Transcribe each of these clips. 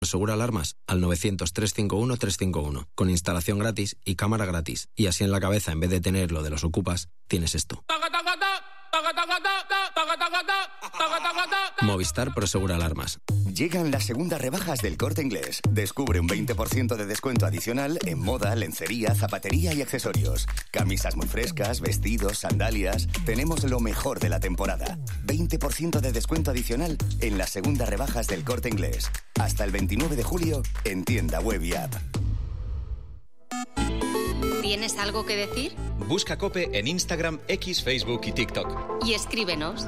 Prosegura Alarmas al 900-351-351, con instalación gratis y cámara gratis. Y así en la cabeza, en vez de tener lo de los ocupas, tienes esto. Movistar Prosegura Alarmas. Llegan las segundas rebajas del Corte Inglés. Descubre un 20% de descuento adicional en moda, lencería, zapatería y accesorios. Camisas muy frescas, vestidos, sandalias. Tenemos lo mejor de la temporada. 20% de descuento adicional en las segundas rebajas del Corte Inglés. Hasta el 29 de julio en tienda web y app. ¿Tienes algo que decir? Busca COPE en Instagram, X, Facebook y TikTok. Y escríbenos.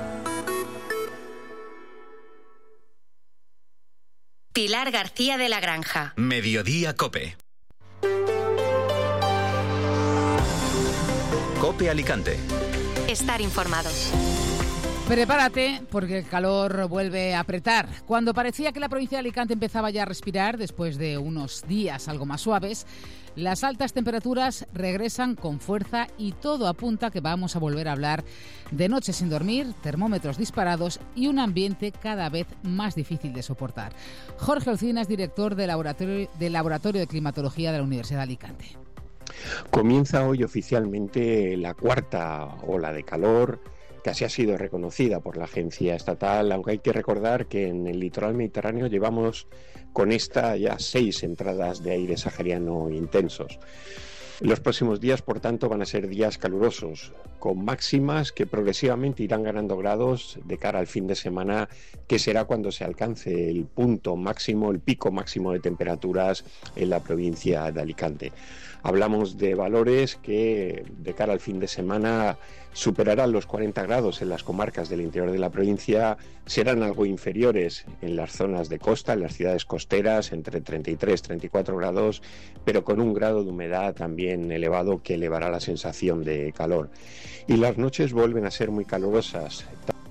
Pilar García de la Granja. Mediodía COPE. COPE Alicante. Estar informados. Prepárate porque el calor vuelve a apretar. Cuando parecía que la provincia de Alicante empezaba ya a respirar después de unos días algo más suaves, las altas temperaturas regresan con fuerza y todo apunta a que vamos a volver a hablar de noches sin dormir, termómetros disparados y un ambiente cada vez más difícil de soportar. Jorge Olcina es director del Laboratorio de Climatología de la Universidad de Alicante. Comienza hoy oficialmente la cuarta ola de calor, que así ha sido reconocida por la agencia estatal, aunque hay que recordar que en el litoral mediterráneo llevamos con esta ya 6 entradas de aire sahariano intensos. Los próximos días, por tanto, van a ser días calurosos, con máximas que progresivamente irán ganando grados de cara al fin de semana, que será cuando se alcance el punto máximo, el pico máximo de temperaturas en la provincia de Alicante. Hablamos de valores que de cara al fin de semana superarán los 40 grados en las comarcas del interior de la provincia, serán algo inferiores en las zonas de costa, en las ciudades costeras, entre 33 y 34 grados, pero con un grado de humedad también elevado que elevará la sensación de calor. Y las noches vuelven a ser muy calurosas.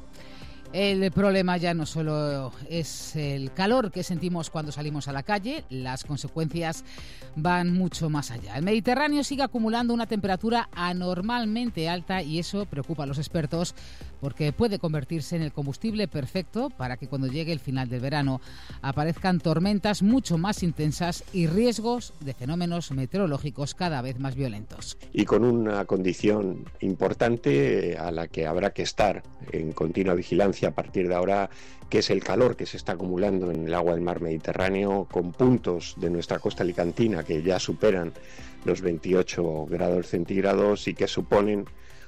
El problema ya no solo es el calor que sentimos cuando salimos a la calle, las consecuencias van mucho más allá. El Mediterráneo sigue acumulando una temperatura anormalmente alta y eso preocupa a los expertos porque puede convertirse en el combustible perfecto para que cuando llegue el final del verano aparezcan tormentas mucho más intensas y riesgos de fenómenos meteorológicos cada vez más violentos. Y con una condición importante a la que habrá que estar en continua vigilancia a partir de ahora, que es el calor que se está acumulando en el agua del mar Mediterráneo, con puntos de nuestra costa alicantina que ya superan los 28 grados centígrados y que suponen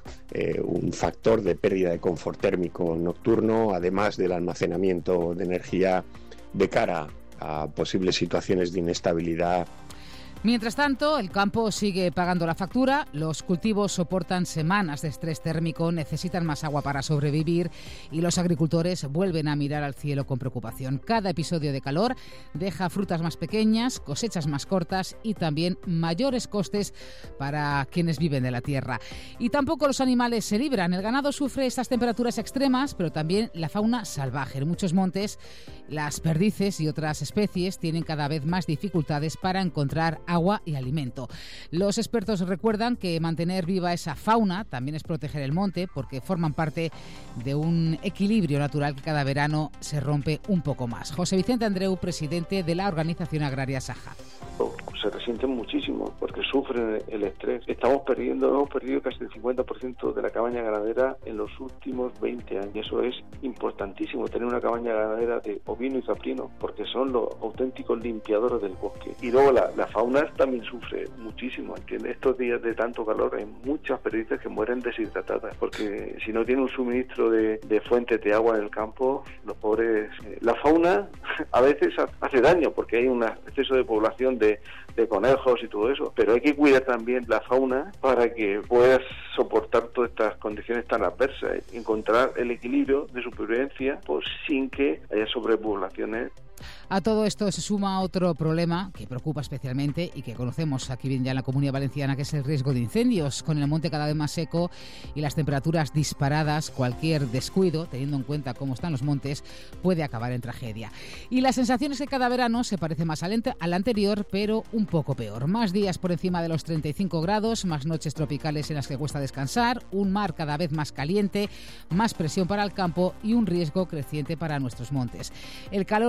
un factor de pérdida de confort térmico nocturno, además del almacenamiento de energía de cara a posibles situaciones de inestabilidad. Mientras tanto, el campo sigue pagando la factura, los cultivos soportan semanas de estrés térmico, necesitan más agua para sobrevivir y los agricultores vuelven a mirar al cielo con preocupación. Cada episodio de calor deja frutas más pequeñas, cosechas más cortas y también mayores costes para quienes viven de la tierra. Y tampoco los animales se libran. El ganado sufre estas temperaturas extremas, pero también la fauna salvaje. En muchos montes, las perdices y otras especies tienen cada vez más dificultades para encontrar agua y alimento. Los expertos recuerdan que mantener viva esa fauna también es proteger el monte porque forman parte de un equilibrio natural que cada verano se rompe un poco más. José Vicente Andreu, presidente de la organización agraria Saja. Se resienten muchísimo porque sufren el estrés. Hemos perdido casi el 50% de la cabaña ganadera en los últimos 20 años. Y eso es importantísimo, tener una cabaña ganadera de ovino y caprino, porque son los auténticos limpiadores del bosque. Y luego la fauna también sufre muchísimo, ¿entiendes? Estos días de tanto calor hay muchas perdices que mueren deshidratadas, porque si no tiene un suministro de fuentes de agua en el campo, los pobres... La fauna a veces hace daño porque hay un exceso de población de conejos y todo eso, pero hay que cuidar también la fauna para que puedas soportar todas estas condiciones tan adversas, encontrar el equilibrio de supervivencia pues sin que haya sobrepoblaciones. A todo esto se suma otro problema que preocupa especialmente y que conocemos aquí bien ya en la Comunidad Valenciana, que es el riesgo de incendios. Con el monte cada vez más seco y las temperaturas disparadas, cualquier descuido, teniendo en cuenta cómo están los montes, puede acabar en tragedia. Y la sensación es que cada verano se parece más al anterior, pero un poco peor. Más días por encima de los 35 grados, más noches tropicales en las que cuesta descansar, un mar cada vez más caliente, más presión para el campo y un riesgo creciente para nuestros montes. El calor ya no es solo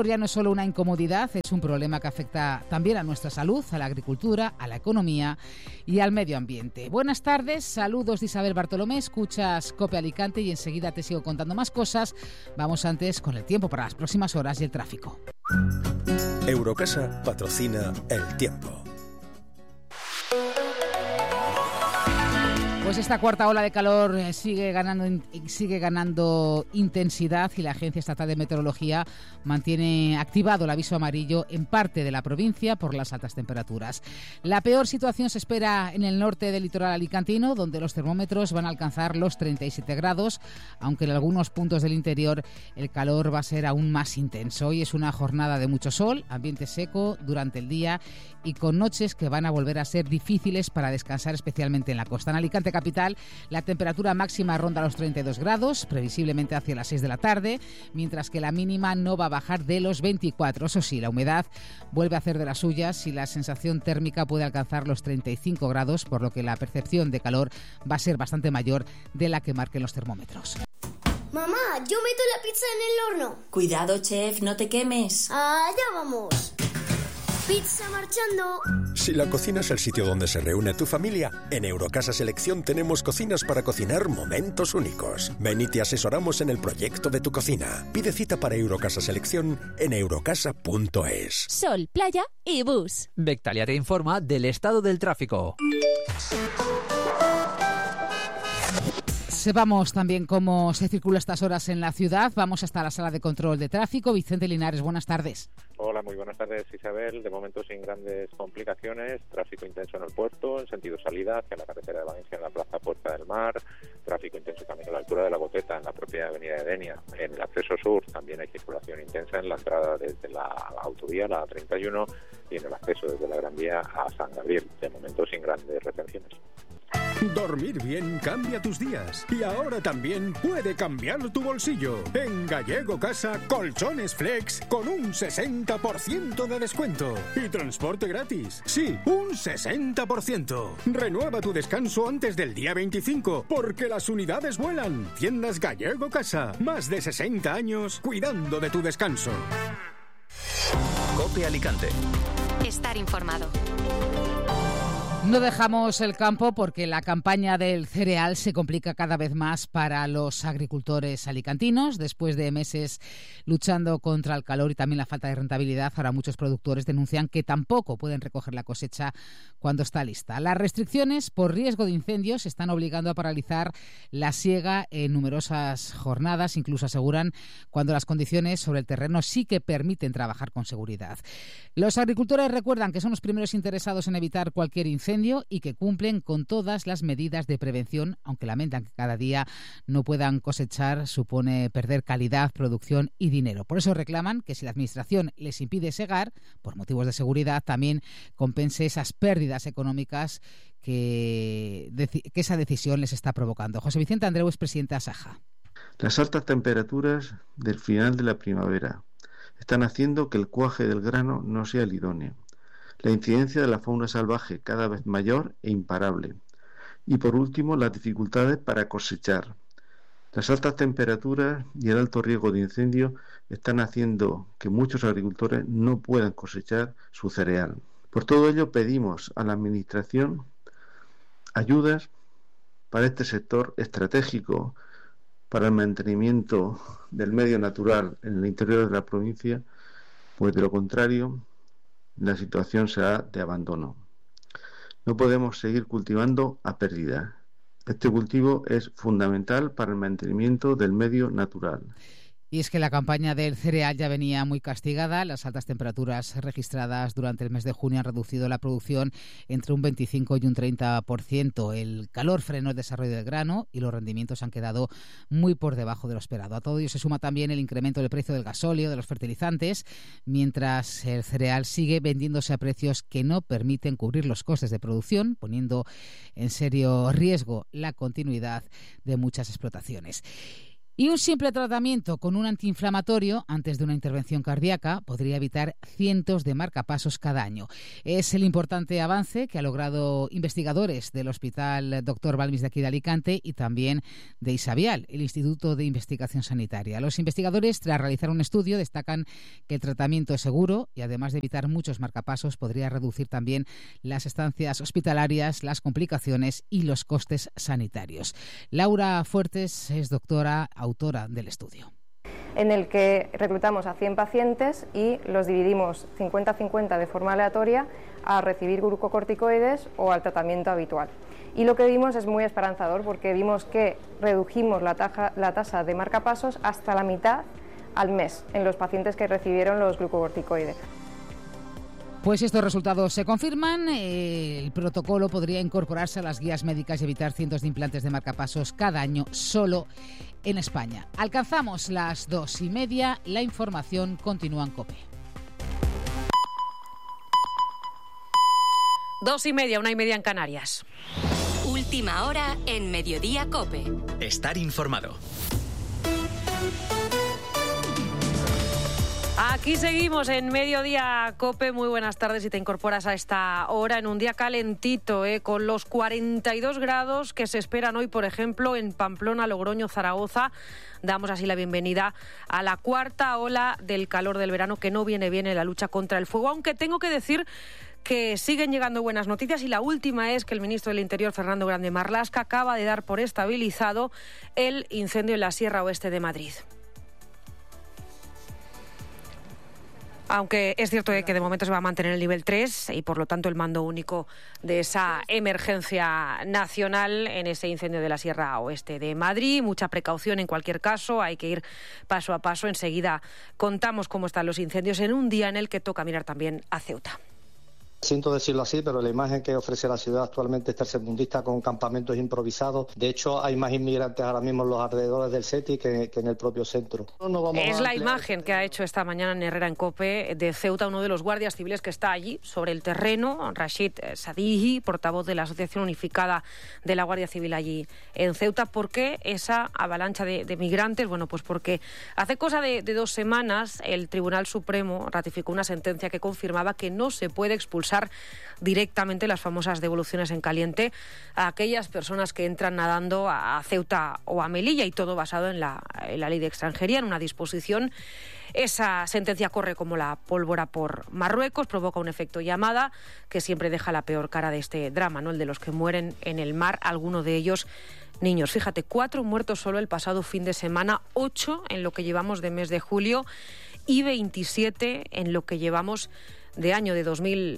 solo una incomodidad, es un problema que afecta también a nuestra salud, a la agricultura, a la economía y al medio ambiente. Buenas tardes, saludos de Isabel Bartolomé, escuchas COPE Alicante y enseguida te sigo contando más cosas. Vamos antes con el tiempo para las próximas horas y el tráfico. Eurocasa patrocina el tiempo. Pues esta cuarta ola de calor sigue ganando intensidad y la Agencia Estatal de Meteorología mantiene activado el aviso amarillo en parte de la provincia por las altas temperaturas. La peor situación se espera en el norte del litoral alicantino, donde los termómetros van a alcanzar los 37 grados, aunque en algunos puntos del interior el calor va a ser aún más intenso. Hoy es una jornada de mucho sol, ambiente seco durante el día y con noches que van a volver a ser difíciles para descansar, especialmente en la costa. En Alicante capital, la temperatura máxima ronda los 32 grados, previsiblemente hacia las 6 de la tarde, mientras que la mínima no va a bajar de los 24. Eso sí, la humedad vuelve a hacer de las suyas y la sensación térmica puede alcanzar los 35 grados, por lo que la percepción de calor va a ser bastante mayor de la que marquen los termómetros. Mamá, yo meto la pizza en el horno. Cuidado, chef, no te quemes. ¡Allá vamos! ¡Pizza marchando! Si la cocina es el sitio donde se reúne tu familia, en Eurocasa Selección tenemos cocinas para cocinar momentos únicos. Ven y te asesoramos en el proyecto de tu cocina. Pide cita para Eurocasa Selección en eurocasa.es. Sol, playa y bus. Bectalia te informa del estado del tráfico. Sepamos también cómo se circula estas horas en la ciudad. Vamos hasta la sala de control de tráfico. Vicente Linares, buenas tardes. Hola, muy buenas tardes, Isabel. De momento sin grandes complicaciones. Tráfico intenso en el puerto, en sentido salida hacia la carretera de Valencia en la plaza Puerta del Mar. Tráfico intenso también a la altura de la Goteta, en la propia avenida de Denia. En el acceso sur también hay circulación intensa en la entrada desde la autovía, la A31, y en el acceso desde la Gran Vía a San Gabriel. De momento sin grandes retenciones. Dormir bien cambia tus días y ahora también puede cambiar tu bolsillo. En Gallego Casa, colchones flex con un 60% de descuento y transporte gratis. Sí, un 60%. Renueva tu descanso antes del día 25 porque las unidades vuelan. Tiendas Gallego Casa, más de 60 años cuidando de tu descanso. COPE Alicante. Estar informado. No dejamos el campo porque la campaña del cereal se complica cada vez más para los agricultores alicantinos. Después de meses luchando contra el calor y también la falta de rentabilidad, ahora muchos productores denuncian que tampoco pueden recoger la cosecha cuando está lista. Las restricciones por riesgo de incendios están obligando a paralizar la siega en numerosas jornadas, incluso aseguran cuando las condiciones sobre el terreno sí que permiten trabajar con seguridad. Los agricultores recuerdan que son los primeros interesados en evitar cualquier incendio y que cumplen con todas las medidas de prevención, aunque lamentan que cada día no puedan cosechar supone perder calidad, producción y dinero. Por eso reclaman que si la Administración les impide segar, por motivos de seguridad, también compense esas pérdidas económicas que esa decisión les está provocando. José Vicente Andreu es presidente de Asaja. Las altas temperaturas del final de la primavera están haciendo que el cuaje del grano no sea el idóneo. La incidencia de la fauna salvaje cada vez mayor e imparable. Y por último, las dificultades para cosechar. Las altas temperaturas y el alto riesgo de incendio están haciendo que muchos agricultores no puedan cosechar su cereal. Por todo ello pedimos a la Administración ayudas para este sector estratégico para el mantenimiento del medio natural en el interior de la provincia, pues de lo contrario la situación será de abandono. No podemos seguir cultivando a pérdida. Este cultivo es fundamental para el mantenimiento del medio natural. Y es que la campaña del cereal ya venía muy castigada. Las altas temperaturas registradas durante el mes de junio han reducido la producción entre un 25 y un 30%. El calor frenó el desarrollo del grano y los rendimientos han quedado muy por debajo de lo esperado. A todo ello se suma también el incremento del precio del gasóleo, de los fertilizantes, mientras el cereal sigue vendiéndose a precios que no permiten cubrir los costes de producción, poniendo en serio riesgo la continuidad de muchas explotaciones. Y un simple tratamiento con un antiinflamatorio antes de una intervención cardíaca podría evitar cientos de marcapasos cada año. Es el importante avance que han logrado investigadores del Hospital Dr. Balmis de aquí de Alicante y también de Isabial, el Instituto de Investigación Sanitaria. Los investigadores, tras realizar un estudio, destacan que el tratamiento es seguro y, además de evitar muchos marcapasos, podría reducir también las estancias hospitalarias, las complicaciones y los costes sanitarios. Laura Fuertes es autora del estudio. En el que reclutamos a 100 pacientes y los dividimos 50-50 de forma aleatoria a recibir glucocorticoides o al tratamiento habitual. Y lo que vimos es muy esperanzador porque vimos que redujimos la tasa de marcapasos hasta la mitad al mes en los pacientes que recibieron los glucocorticoides. Pues estos resultados se confirman. El protocolo podría incorporarse a las guías médicas y evitar cientos de implantes de marcapasos cada año solo en España. Alcanzamos las 2:30. La información continúa en COPE. 2:30, 1:30 en Canarias. Última hora en Mediodía COPE. Estar informado. Aquí seguimos en Mediodía COPE. Muy buenas tardes si te incorporas a esta hora en un día calentito, con los 42 grados que se esperan hoy, por ejemplo, en Pamplona, Logroño, Zaragoza. Damos así la bienvenida a la cuarta ola del calor del verano que no viene bien en la lucha contra el fuego, aunque tengo que decir que siguen llegando buenas noticias y la última es que el ministro del Interior, Fernando Grande Marlaska, acaba de dar por estabilizado el incendio en la Sierra Oeste de Madrid. Aunque es cierto que de momento se va a mantener el nivel 3 y por lo tanto el mando único de esa emergencia nacional en ese incendio de la Sierra Oeste de Madrid. Mucha precaución en cualquier caso, hay que ir paso a paso. Enseguida contamos cómo están los incendios en un día en el que toca mirar también a Ceuta. Siento decirlo así, pero la imagen que ofrece la ciudad actualmente es tercermundista con campamentos improvisados. De hecho, hay más inmigrantes ahora mismo en los alrededores del SETI que en el propio centro. Es la imagen que ha hecho esta mañana en Herrera en COPE de Ceuta uno de los guardias civiles que está allí sobre el terreno, Rashid Sadihi, portavoz de la Asociación Unificada de la Guardia Civil allí en Ceuta. ¿Por qué esa avalancha de migrantes? Bueno, pues porque hace cosa de 2 semanas el Tribunal Supremo ratificó una sentencia que confirmaba que no se puede expulsar directamente las famosas devoluciones en caliente a aquellas personas que entran nadando a Ceuta o a Melilla, y todo basado en la ley de extranjería, en una disposición. Esa sentencia corre como la pólvora por Marruecos, provoca un efecto llamada que siempre deja la peor cara de este drama, ¿no? El de los que mueren en el mar, alguno de ellos niños. Fíjate, 4 muertos solo el pasado fin de semana, 8 en lo que llevamos de mes de julio y 27 en lo que llevamos de año de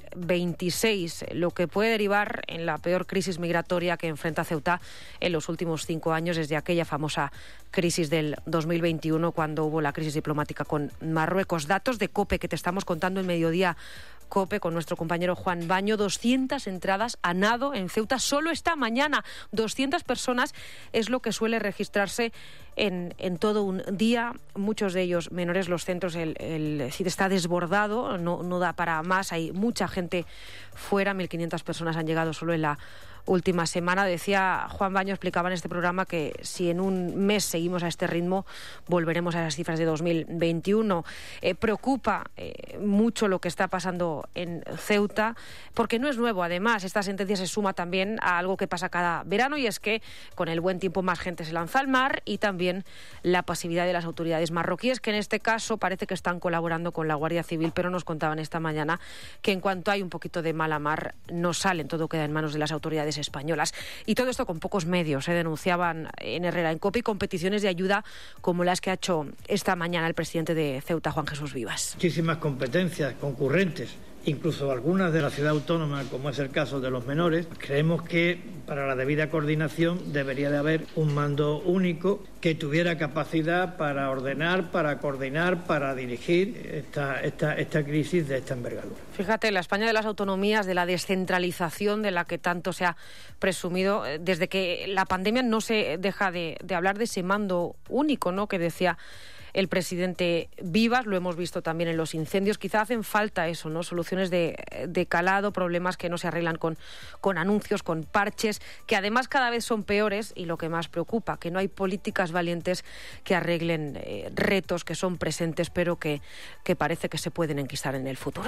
2026, lo que puede derivar en la peor crisis migratoria que enfrenta Ceuta en los últimos 5 años, desde aquella famosa crisis del 2021, cuando hubo la crisis diplomática con Marruecos. Datos de COPE que te estamos contando en Mediodía COPE con nuestro compañero Juan Baño. 200 entradas a nado en Ceuta solo esta mañana. 200 personas es lo que suele registrarse en todo un día. Muchos de ellos menores. Los centros, el sitio está desbordado, no da para más. Hay mucha gente fuera. 1.500 personas han llegado solo en la última semana. Decía Juan Baño, explicaba en este programa que si en un mes seguimos a este ritmo volveremos a las cifras de 2021. Preocupa mucho lo que está pasando en Ceuta, porque no es nuevo. Además, esta sentencia se suma también a algo que pasa cada verano, y es que con el buen tiempo más gente se lanza al mar, y también la pasividad de las autoridades marroquíes, que en este caso parece que están colaborando con la Guardia Civil, pero nos contaban esta mañana que en cuanto hay un poquito de mala mar no salen, todo queda en manos de las autoridades españolas. Y todo esto con pocos medios. Se denunciaban en Herrera en COPE competiciones de ayuda como las que ha hecho esta mañana el presidente de Ceuta, Juan Jesús Vivas. Muchísimas competencias concurrentes, incluso algunas de la ciudad autónoma, como es el caso de los menores. Creemos que para la debida coordinación debería de haber un mando único que tuviera capacidad para ordenar, para coordinar, para dirigir esta crisis de esta envergadura. Fíjate, la España de las autonomías, de la descentralización de la que tanto se ha presumido, desde que la pandemia no se deja de hablar de ese mando único, ¿no?, que decía el presidente vivas. Lo hemos visto también en los incendios. Quizá hacen falta eso, ¿no? Soluciones de calado, problemas que no se arreglan con anuncios, con parches, que además cada vez son peores, y lo que más preocupa, que no hay políticas valientes que arreglen retos que son presentes, pero que parece que se pueden enquistar en el futuro.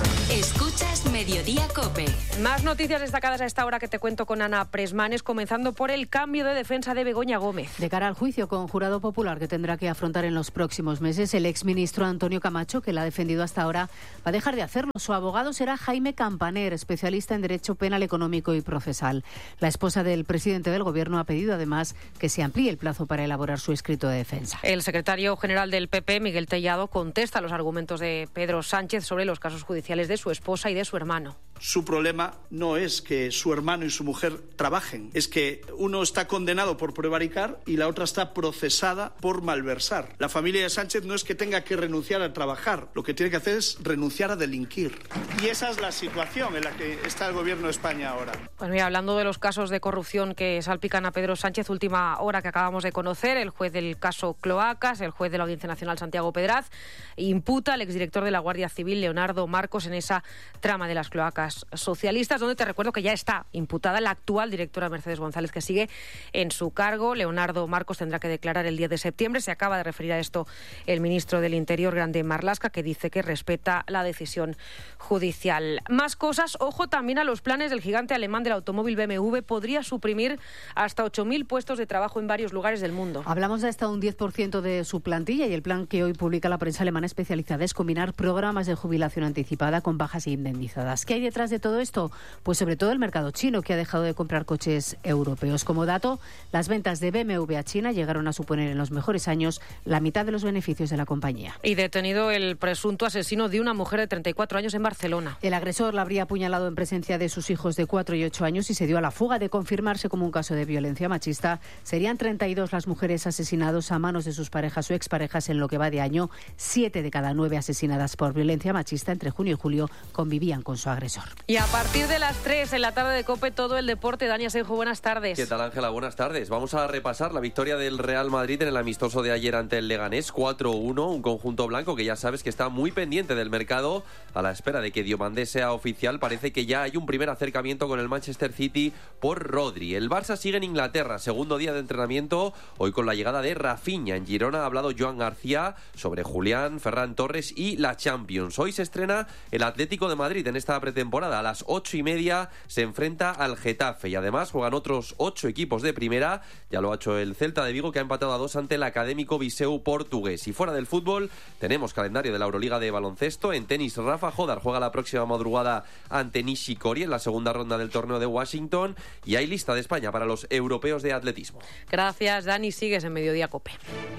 Escuchas Mediodía COPE. Más noticias destacadas a esta hora que te cuento con Ana Presmanes, comenzando por el cambio de defensa de Begoña Gómez. De cara al juicio con jurado popular que tendrá que afrontar en los próximos meses, el exministro Antonio Camacho, que la ha defendido hasta ahora, va a dejar de hacerlo. Su abogado será Jaime Campaner, especialista en Derecho Penal Económico y Procesal. La esposa del presidente del Gobierno ha pedido además que se amplíe el plazo para elaborar su escrito de defensa. El secretario general del PP, Miguel Tellado, contesta los argumentos de Pedro Sánchez sobre los casos judiciales de su esposa y de su hermano. Su problema no es que su hermano y su mujer trabajen, es que uno está condenado por prevaricar y la otra está procesada por malversar. La familia de Sánchez no es que tenga que renunciar a trabajar, lo que tiene que hacer es renunciar a delinquir. Y esa es la situación en la que está el Gobierno de España ahora. Pues mira, hablando de los casos de corrupción que salpican a Pedro Sánchez, última hora que acabamos de conocer, el juez del caso Cloacas, el juez de la Audiencia Nacional Santiago Pedraz, imputa al exdirector de la Guardia Civil, Leonardo Marcos, en esa trama de las cloacas socialistas, donde te recuerdo que ya está imputada la actual directora Mercedes González, que sigue en su cargo. Leonardo Marcos tendrá que declarar el 10 de septiembre. Se acaba de referir a esto el ministro del Interior, Grande Marlaska, que dice que respeta la decisión judicial. Más cosas, ojo también a los planes del gigante alemán del automóvil BMW. Podría suprimir hasta 8.000 puestos de trabajo en varios lugares del mundo. Hablamos de hasta un 10% de su plantilla, y el plan que hoy publica la prensa alemana especializada es combinar programas de jubilación anticipada con bajas indemnizadas. ¿Qué hay detrás de todo esto? Pues sobre todo el mercado chino, que ha dejado de comprar coches europeos. Como dato, las ventas de BMW a China llegaron a suponer en los mejores años la mitad de los beneficios de la compañía. Y detenido el presunto asesino de una mujer de 34 años en Barcelona. El agresor la habría apuñalado en presencia de sus hijos de 4 y 8 años y se dio a la fuga. De confirmarse como un caso de violencia machista, serían 32 las mujeres asesinadas a manos de sus parejas o exparejas en lo que va de año. 7 de cada 9 asesinadas por violencia machista entre junio y julio convivían con su agresor. Y a partir de las 3 en la tarde de COPE, todo el deporte. Dani Asenjo, buenas tardes. ¿Qué tal, Ángela? Buenas tardes. Vamos a repasar la victoria del Real Madrid en el amistoso de ayer ante el Leganés, 4-1, un conjunto blanco que ya sabes que está muy pendiente del mercado. A la espera de que Diomandé sea oficial, parece que ya hay un primer acercamiento con el Manchester City por Rodri. El Barça sigue en Inglaterra, segundo día de entrenamiento, hoy con la llegada de Rafinha. En Girona ha hablado Joan García sobre Julián, Ferran Torres y la Champions. Hoy se estrena el Atlético de Madrid en esta pretemporada. A las 8:30 se enfrenta al Getafe y además juegan otros 8 equipos de primera. Ya lo ha hecho el Celta de Vigo, que ha empatado a 2 ante el Académico Viseu portugués. Y fuera del fútbol tenemos calendario de la Euroliga de baloncesto. En tenis, Rafa Jodar juega la próxima madrugada ante Nishikori en la segunda ronda del torneo de Washington, y hay lista de España para los europeos de atletismo. Gracias, Dani. Sigues en Mediodía COPE.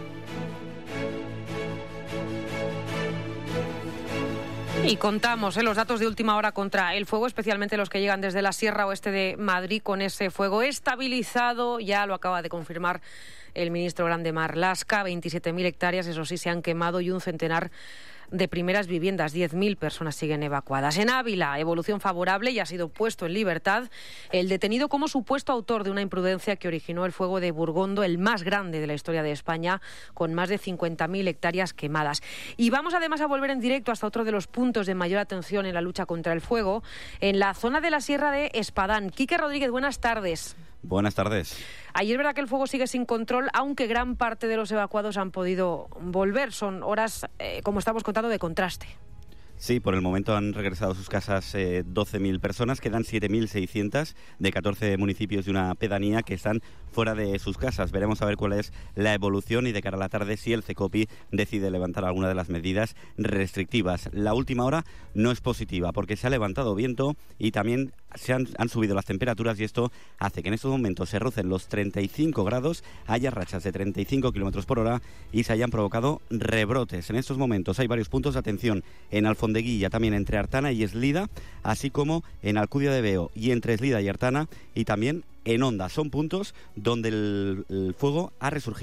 Y contamos los datos de última hora contra el fuego, especialmente los que llegan desde la Sierra Oeste de Madrid, con ese fuego estabilizado. Ya lo acaba de confirmar el ministro Grande Marlaska. 27.000 hectáreas, eso sí, se han quemado, y un centenar de primeras viviendas. 10.000 personas siguen evacuadas. En Ávila, evolución favorable, y ha sido puesto en libertad el detenido como supuesto autor de una imprudencia que originó el fuego de Burgondo, el más grande de la historia de España, con más de 50.000 hectáreas quemadas. Y vamos además a volver en directo hasta otro de los puntos de mayor atención en la lucha contra el fuego, en la zona de la Sierra de Espadán. Quique Rodríguez, buenas tardes. Buenas tardes. Ayer es verdad que el fuego sigue sin control, aunque gran parte de los evacuados han podido volver. Son horas, como estamos contando, de contraste. Sí, por el momento han regresado a sus casas 12.000 personas, quedan 7.600 de 14 municipios de una pedanía que están fuera de sus casas. Veremos a ver cuál es la evolución y de cara a la tarde si el CECOPI decide levantar alguna de las medidas restrictivas. La última hora no es positiva porque se ha levantado viento y también han subido las temperaturas, y esto hace que en estos momentos se rocen los 35 grados, haya rachas de 35 kilómetros por hora y se hayan provocado rebrotes. En estos momentos hay varios puntos de atención en Alfondeguilla, también entre Artana y Eslida, así como en Alcudia de Veo y entre Eslida y Artana, y también en Onda. Son puntos donde el fuego ha resurgido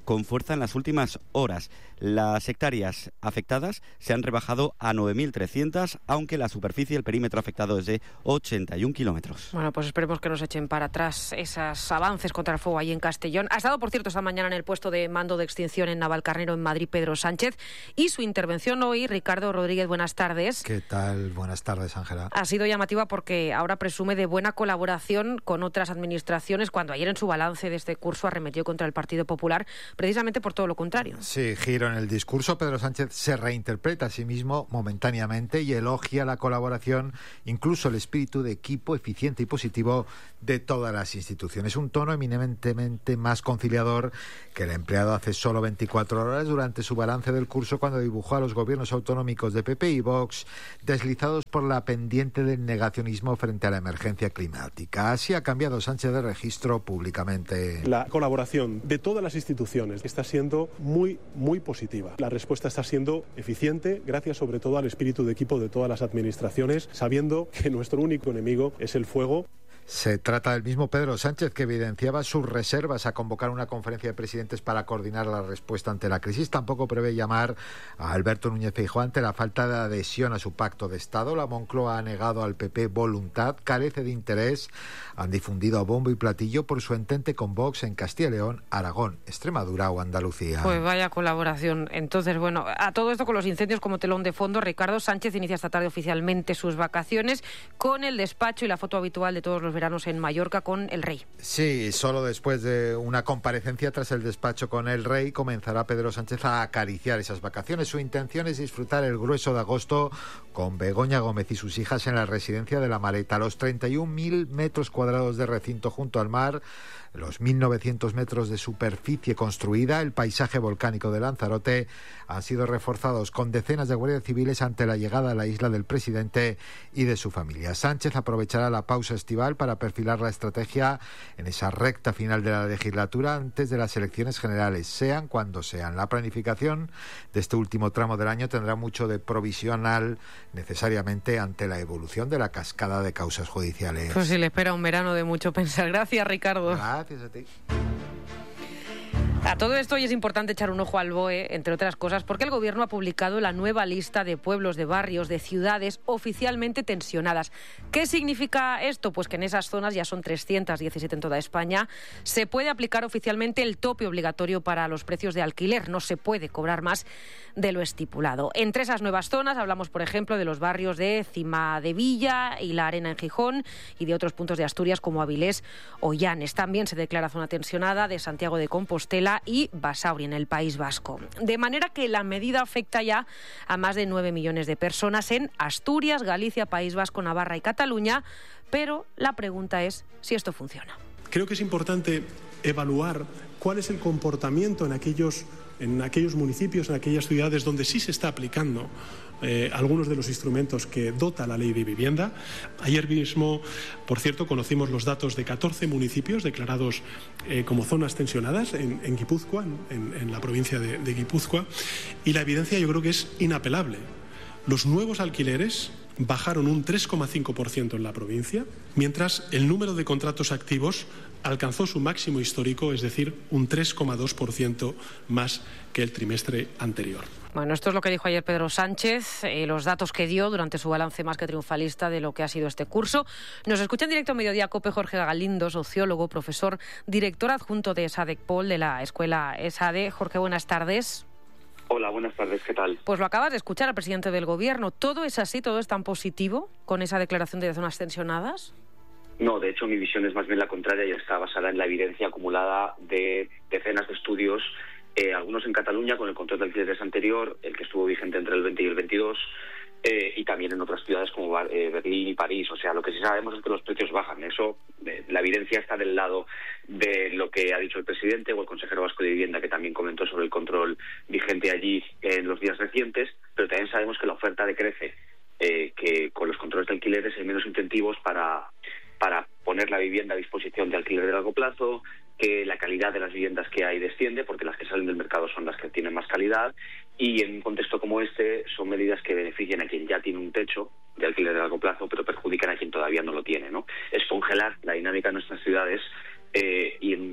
con fuerza en las últimas horas. Las hectáreas afectadas se han rebajado a 9.300, aunque la superficie, el perímetro afectado es de 81 kilómetros. Bueno, pues esperemos que nos echen para atrás esos avances contra el fuego ahí en Castellón. Ha estado, por cierto, esta mañana en el puesto de mando de extinción en Navalcarnero, en Madrid, Pedro Sánchez, y su intervención hoy, Ricardo Rodríguez, buenas tardes. ¿Qué tal? Buenas tardes, Ángela. Ha sido llamativa porque ahora presume de buena colaboración con otras administraciones, cuando ayer en su balance de este curso arremetió contra el Partido Popular, precisamente por todo lo contrario. Sí, giro en el discurso. Pedro Sánchez se reinterpreta a sí mismo momentáneamente y elogia la colaboración, incluso el espíritu de equipo eficiente y positivo de todas las instituciones. Un tono eminentemente más conciliador que el empleado hace solo 24 horas durante su balance del curso, cuando dibujó a los gobiernos autonómicos de PP y Vox deslizados por la pendiente del negacionismo frente a la emergencia climática. Así ha cambiado Sánchez de registro públicamente. La colaboración de todas las instituciones está siendo muy positiva. La respuesta está siendo eficiente gracias sobre todo al espíritu de equipo de todas las administraciones, sabiendo que nuestro único enemigo es el fuego. Se trata del mismo Pedro Sánchez que evidenciaba sus reservas a convocar una conferencia de presidentes para coordinar la respuesta ante la crisis. Tampoco prevé llamar a Alberto Núñez Feijóo ante la falta de adhesión a su pacto de Estado. La Moncloa ha negado al PP voluntad, carece de interés. Han difundido a bombo y platillo por su entente con Vox en Castilla y León, Aragón, Extremadura o Andalucía. Pues vaya colaboración. Entonces, bueno, a todo esto con los incendios como telón de fondo, Ricardo, Sánchez inicia esta tarde oficialmente sus vacaciones con el despacho y la foto habitual de todos los veranos en Mallorca con el rey. Sí, solo después de una comparecencia tras el despacho con el rey comenzará Pedro Sánchez a acariciar esas vacaciones. Su intención es disfrutar el grueso de agosto con Begoña Gómez y sus hijas en la residencia de La Maleta. Los 31.000 metros cuadrados de recinto junto al mar, los 1.900 metros de superficie construida, el paisaje volcánico de Lanzarote han sido reforzados con decenas de guardias civiles ante la llegada a la isla del presidente y de su familia. Sánchez aprovechará la pausa estival para perfilar la estrategia en esa recta final de la legislatura antes de las elecciones generales, sean cuando sean. La planificación de este último tramo del año tendrá mucho de provisional, necesariamente ante la evolución de la cascada de causas judiciales. Pues sí, le espera un verano de mucho pensar. Gracias, Ricardo. Gracias a ti. A todo esto hoy es importante echar un ojo al BOE, entre otras cosas, porque el Gobierno ha publicado la nueva lista de pueblos, de barrios, de ciudades oficialmente tensionadas. ¿Qué significa esto? Pues que en esas zonas, ya son 317 en toda España, se puede aplicar oficialmente el tope obligatorio para los precios de alquiler. No se puede cobrar más de lo estipulado. Entre esas nuevas zonas hablamos, por ejemplo, de los barrios de Cimadevilla y La Arena en Gijón y de otros puntos de Asturias como Avilés o Llanes. También se declara zona tensionada de Santiago de Compostela y Basauri en el País Vasco. De manera que la medida afecta ya a más de 9 millones de personas en Asturias, Galicia, País Vasco, Navarra y Cataluña, pero la pregunta es si esto funciona. Creo que es importante evaluar cuál es el comportamiento en aquellos municipios, en aquellas ciudades donde sí se está aplicando algunos de los instrumentos que dota la Ley de Vivienda. Ayer mismo, por cierto, conocimos los datos de 14 municipios declarados como zonas tensionadas en Guipúzcoa, en la provincia de Guipúzcoa, y la evidencia yo creo que es inapelable. Los nuevos alquileres bajaron un 3,5% en la provincia, mientras el número de contratos activos alcanzó su máximo histórico, es decir, un 3,2% más que el trimestre anterior. Bueno, esto es lo que dijo ayer Pedro Sánchez, los datos que dio durante su balance más que triunfalista de lo que ha sido este curso. Nos escucha en directo a Mediodía COPE Jorge Galindo, sociólogo, profesor, director adjunto de ESADECPOL, de la escuela ESADE. Jorge, buenas tardes. Hola, buenas tardes, ¿qué tal? Pues lo acabas de escuchar al presidente del Gobierno. ¿Todo es así? ¿Todo es tan positivo con esa declaración de zonas tensionadas? No, de hecho mi visión es más bien la contraria y está basada en la evidencia acumulada de decenas de estudios, algunos en Cataluña con el control de alquileres anterior, el que estuvo vigente entre el 20 y el 22, y también en otras ciudades como Berlín y París. O sea, lo que sí sabemos es que los precios bajan. Eso, la evidencia está del lado de lo que ha dicho el presidente o el consejero vasco de Vivienda, que también comentó sobre el control vigente allí en los días recientes, pero también sabemos que la oferta decrece, que con los controles de alquileres hay menos incentivos para poner la vivienda a disposición de alquiler de largo plazo, que la calidad de las viviendas que hay desciende, porque las que salen del mercado son las que tienen más calidad, y en un contexto como este son medidas que benefician a quien ya tiene un techo de alquiler de largo plazo, pero perjudican a quien todavía no lo tiene, ¿no? Es congelar la dinámica de nuestras ciudades y en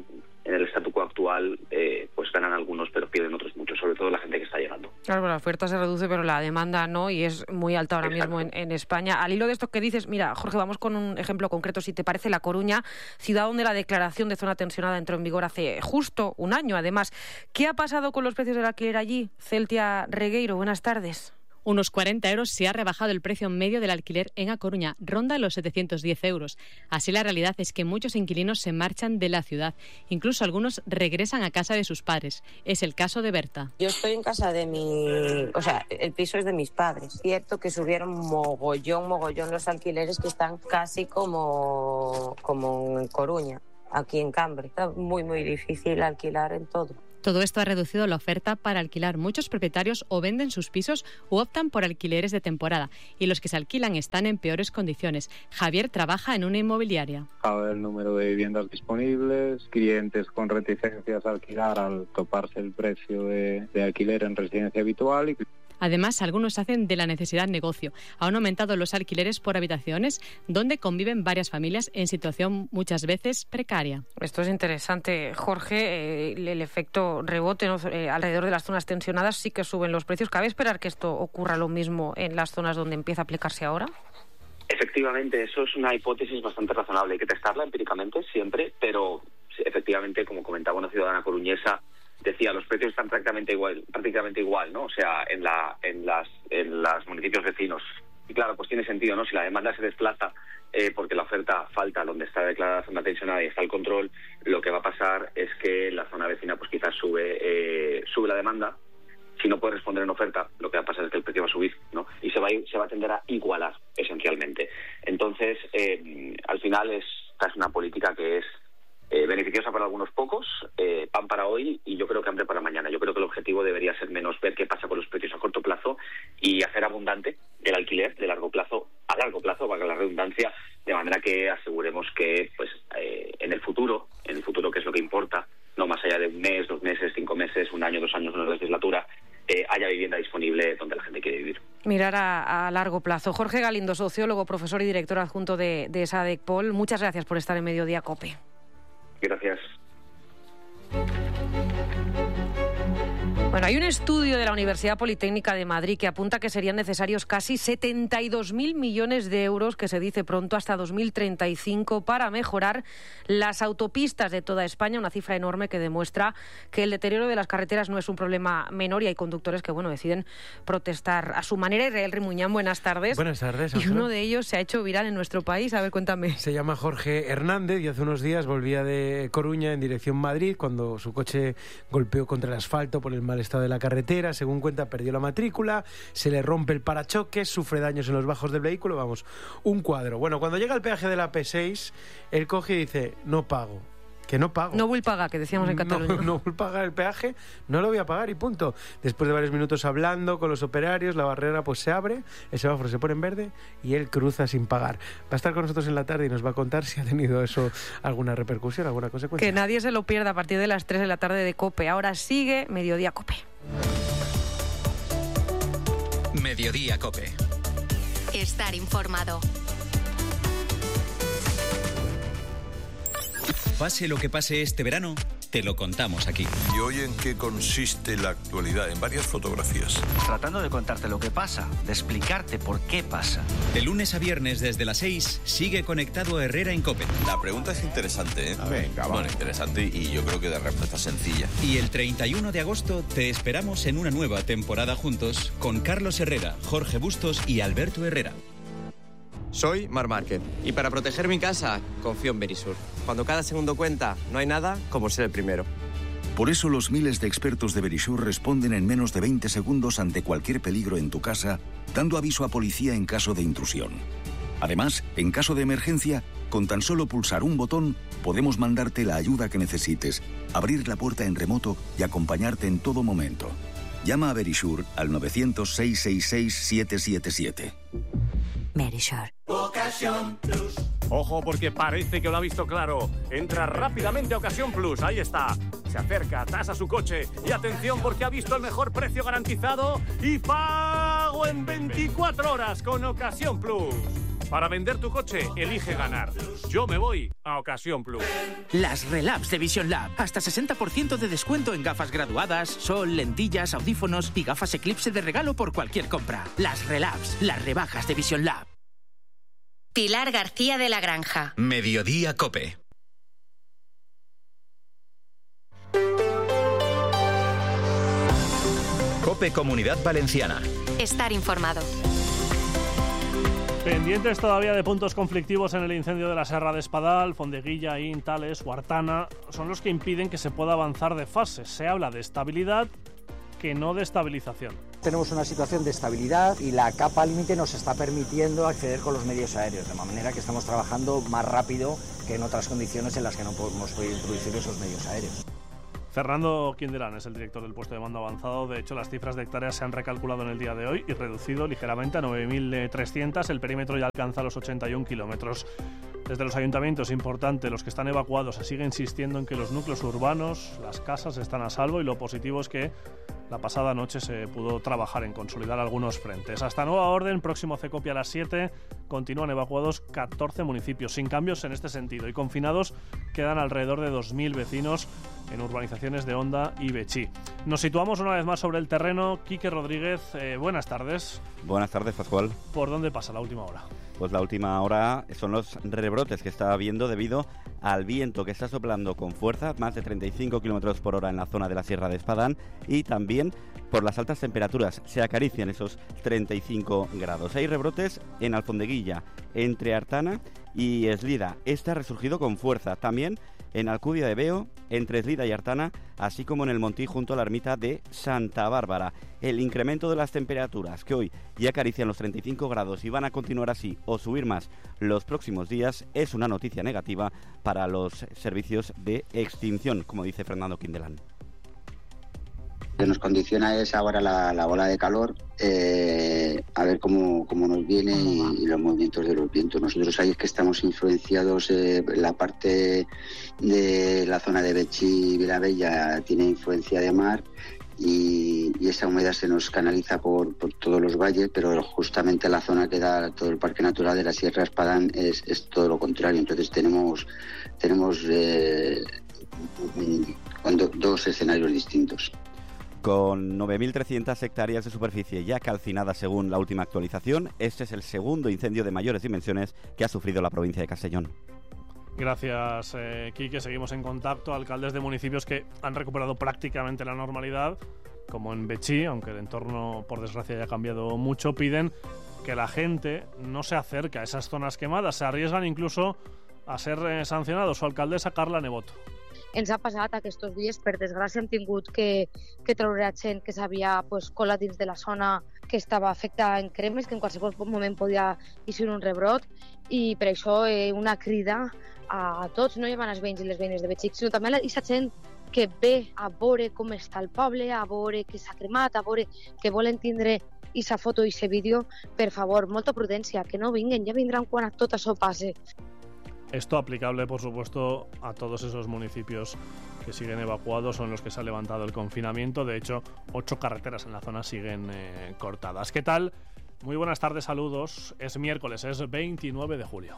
en el statu quo actual, pues ganan algunos, pero pierden otros muchos, sobre todo la gente que está llegando. Claro, la oferta se reduce, pero la demanda no, y es muy alta ahora mismo en España. Al hilo de esto que dices, mira, Jorge, vamos con un ejemplo concreto, si te parece. La Coruña, ciudad donde la declaración de zona tensionada entró en vigor hace justo un año. Además, ¿qué ha pasado con los precios del alquiler allí? Celtia Regueiro, buenas tardes. Unos 40 euros se ha rebajado el precio medio del alquiler en A Coruña, ronda los 710 euros. Así la realidad es que muchos inquilinos se marchan de la ciudad, incluso algunos regresan a casa de sus padres. Es el caso de Berta. Yo estoy en casa de el piso es de mis padres. Cierto que subieron mogollón los alquileres, que están casi como en Coruña, aquí en Cambre. Está muy difícil alquilar en todo. Todo esto ha reducido la oferta para alquilar. Muchos propietarios o venden sus pisos o optan por alquileres de temporada, y los que se alquilan están en peores condiciones. Javier trabaja en una inmobiliaria. El número de viviendas disponibles, clientes con reticencias a alquilar al toparse el precio de alquiler en residencia habitual. Además, algunos hacen de la necesidad negocio. Han aumentado los alquileres por habitaciones, donde conviven varias familias en situación muchas veces precaria. Esto es interesante, Jorge. El efecto rebote, ¿no? Alrededor de las zonas tensionadas sí que suben los precios. ¿Cabe esperar que esto ocurra lo mismo en las zonas donde empieza a aplicarse ahora? Efectivamente, eso es una hipótesis bastante razonable. Hay que testarla empíricamente siempre, pero efectivamente, como comentaba una ciudadana coruñesa, decía, los precios están prácticamente igual, ¿no? O sea, en los municipios vecinos. Y claro, pues tiene sentido, ¿no? Si la demanda se desplaza porque la oferta falta donde está declarada zona tensionada y está el control, lo que va a pasar es que la zona vecina pues quizás sube la demanda. Si no puede responder en oferta, lo que va a pasar es que el precio va a subir, ¿no? Y se va a tender a igualar, esencialmente. Entonces, al final esta es una política que es beneficiosa para algunos pocos, pan para hoy y yo creo que hambre para mañana. Yo creo que el objetivo debería ser menos ver qué pasa con los precios a corto plazo y hacer abundante el alquiler de largo plazo a largo plazo, valga la redundancia, de manera que aseguremos que pues en el futuro, que es lo que importa, no más allá de un mes, 2 meses, 5 meses, 1 año, 2 años, una legislatura, haya vivienda disponible donde la gente quiere vivir. Mirar a largo plazo. Jorge Galindo, sociólogo, profesor y director adjunto de SADECPOL, muchas gracias por estar en Mediodía COPE. Gracias. Bueno, hay un estudio de la Universidad Politécnica de Madrid que apunta que serían necesarios casi 72.000 millones de euros, que se dice pronto, hasta 2035, para mejorar las autopistas de toda España, una cifra enorme que demuestra que el deterioro de las carreteras no es un problema menor y hay conductores que, deciden protestar a su manera. Israel Rimuñán, buenas tardes. Buenas tardes. Y uno de ellos se ha hecho viral en nuestro país. A ver, cuéntame. Se llama Jorge Hernández y hace unos días volvía de Coruña en dirección Madrid cuando su coche golpeó contra el asfalto por el mal estado de la carretera. Según cuenta, perdió la matrícula, se le rompe el parachoques, sufre daños en los bajos del vehículo, un cuadro. Bueno, cuando llega al peaje de la P6, él coge y dice, no pago. Que no pago. No vull pagar, que decíamos en Cataluña. No vull pagar el peaje, no lo voy a pagar y punto. Después de varios minutos hablando con los operarios, la barrera pues se abre, el semáforo se pone en verde y él cruza sin pagar. Va a estar con nosotros en la tarde y nos va a contar si ha tenido eso alguna repercusión, alguna consecuencia. Que nadie se lo pierda a partir de las 3 de la tarde de COPE. Ahora sigue Mediodía COPE. Mediodía COPE. Estar informado. Pase lo que pase este verano, te lo contamos aquí. ¿Y hoy en qué consiste la actualidad? En varias fotografías. Tratando de contarte lo que pasa, de explicarte por qué pasa. De lunes a viernes desde las 6, sigue conectado Herrera en COPE. La pregunta es interesante, ¿eh? Venga, bueno, interesante y yo creo que de respuesta sencilla. Y el 31 de agosto te esperamos en una nueva temporada juntos con Carlos Herrera, Jorge Bustos y Alberto Herrera. Soy Marc Márquez y para proteger mi casa confío en Verisur. Cuando cada segundo cuenta, no hay nada como ser el primero. Por eso los miles de expertos de Verisur responden en menos de 20 segundos ante cualquier peligro en tu casa, dando aviso a policía en caso de intrusión. Además, en caso de emergencia, con tan solo pulsar un botón, podemos mandarte la ayuda que necesites, abrir la puerta en remoto y acompañarte en todo momento. Llama a Verisur al 900-666-777. Verisur. Ocasión Plus. Ojo, porque parece que lo ha visto claro. Entra rápidamente a Ocasión Plus, ahí está. Se acerca, tasa su coche y atención porque ha visto el mejor precio garantizado y pago en 24 horas con Ocasión Plus. Para vender tu coche, elige ganar. Yo me voy a Ocasión Plus. Las Relabs de Vision Lab. Hasta 60% de descuento en gafas graduadas, sol, lentillas, audífonos y gafas Eclipse de regalo por cualquier compra. Las Relabs, las rebajas de Vision Lab. Pilar García de la Granja. Mediodía COPE. COPE Comunidad Valenciana. Estar informado. Pendientes todavía de puntos conflictivos en el incendio de la Serra de Espadal, Fondeguilla, In, Tales o Artana, son los que impiden que se pueda avanzar de fases. Se habla de estabilidad que no de estabilización. Tenemos una situación de estabilidad y la capa límite nos está permitiendo acceder con los medios aéreos, de manera que estamos trabajando más rápido que en otras condiciones en las que no hemos podido introducir esos medios aéreos. Fernando Quindelán es el director del puesto de mando avanzado. De hecho, las cifras de hectáreas se han recalculado en el día de hoy y reducido ligeramente a 9.300. El perímetro ya alcanza los 81 kilómetros. Desde los ayuntamientos, importante, los que están evacuados, se sigue insistiendo en que los núcleos urbanos, las casas están a salvo, y lo positivo es que la pasada noche se pudo trabajar en consolidar algunos frentes. Hasta nueva orden, próximo CECOPI a las 7, continúan evacuados 14 municipios, sin cambios en este sentido, y confinados quedan alrededor de 2.000 vecinos en urbanizaciones de Onda y Betxí. Nos situamos una vez más sobre el terreno. Quique Rodríguez, buenas tardes. Buenas tardes, Pascual. ¿Por dónde pasa la última hora? Pues la última hora son los rebrotes que está habiendo debido al viento que está soplando con fuerza, más de 35 kilómetros por hora en la zona de la Sierra de Espadán, y también por las altas temperaturas. Se acarician esos 35 grados. Hay rebrotes en Alfondeguilla, entre Artana y Eslida. Este ha resurgido con fuerza. También en Alcudia de Veo, entre Eslida y Artana, así como en el Montí junto a la ermita de Santa Bárbara. El incremento de las temperaturas, que hoy ya acarician los 35 grados y van a continuar así o subir más los próximos días, es una noticia negativa para los servicios de extinción, como dice Fernando Quindelán. Lo que nos condiciona es ahora la ola de calor, a ver cómo nos viene y los movimientos de los vientos. Nosotros ahí es que estamos influenciados, la parte de la zona de Betxí y Vilabella tiene influencia de mar, y esa humedad se nos canaliza por todos los valles, pero justamente la zona que da todo el Parque Natural de la Sierra Espadán es todo lo contrario. Entonces tenemos dos escenarios distintos. Con 9.300 hectáreas de superficie ya calcinadas según la última actualización, este es el segundo incendio de mayores dimensiones que ha sufrido la provincia de Castellón. Gracias, Quique. Seguimos en contacto. Alcaldes de municipios que han recuperado prácticamente la normalidad, como en Betxí, aunque el entorno, por desgracia, ya ha cambiado mucho, piden que la gente no se acerque a esas zonas quemadas. Se arriesgan incluso a ser sancionados. Su alcaldesa, Carla Nebot. Ens ha passat aquests dies, per desgràcia hem tingut que treure gent que s'havia colat dins de la zona que estava afectada en cremes, que en qualsevol moment podia eixir un rebrot, i per això una crida a tots, no llevan els veïns i les veïnes de Betxí, sinó també a aquesta gent que ve a veure com està el poble, a veure que s'ha cremat, a veure que volen tindre aquesta foto i aquest vídeo. Per favor, molta prudència, que no vinguen, ja vindran quan tot això passe. Esto aplicable, por supuesto, a todos esos municipios que siguen evacuados o en los que se ha levantado el confinamiento. De hecho, 8 carreteras en la zona siguen cortadas. ¿Qué tal? Muy buenas tardes, saludos. Es miércoles, es 29 de julio.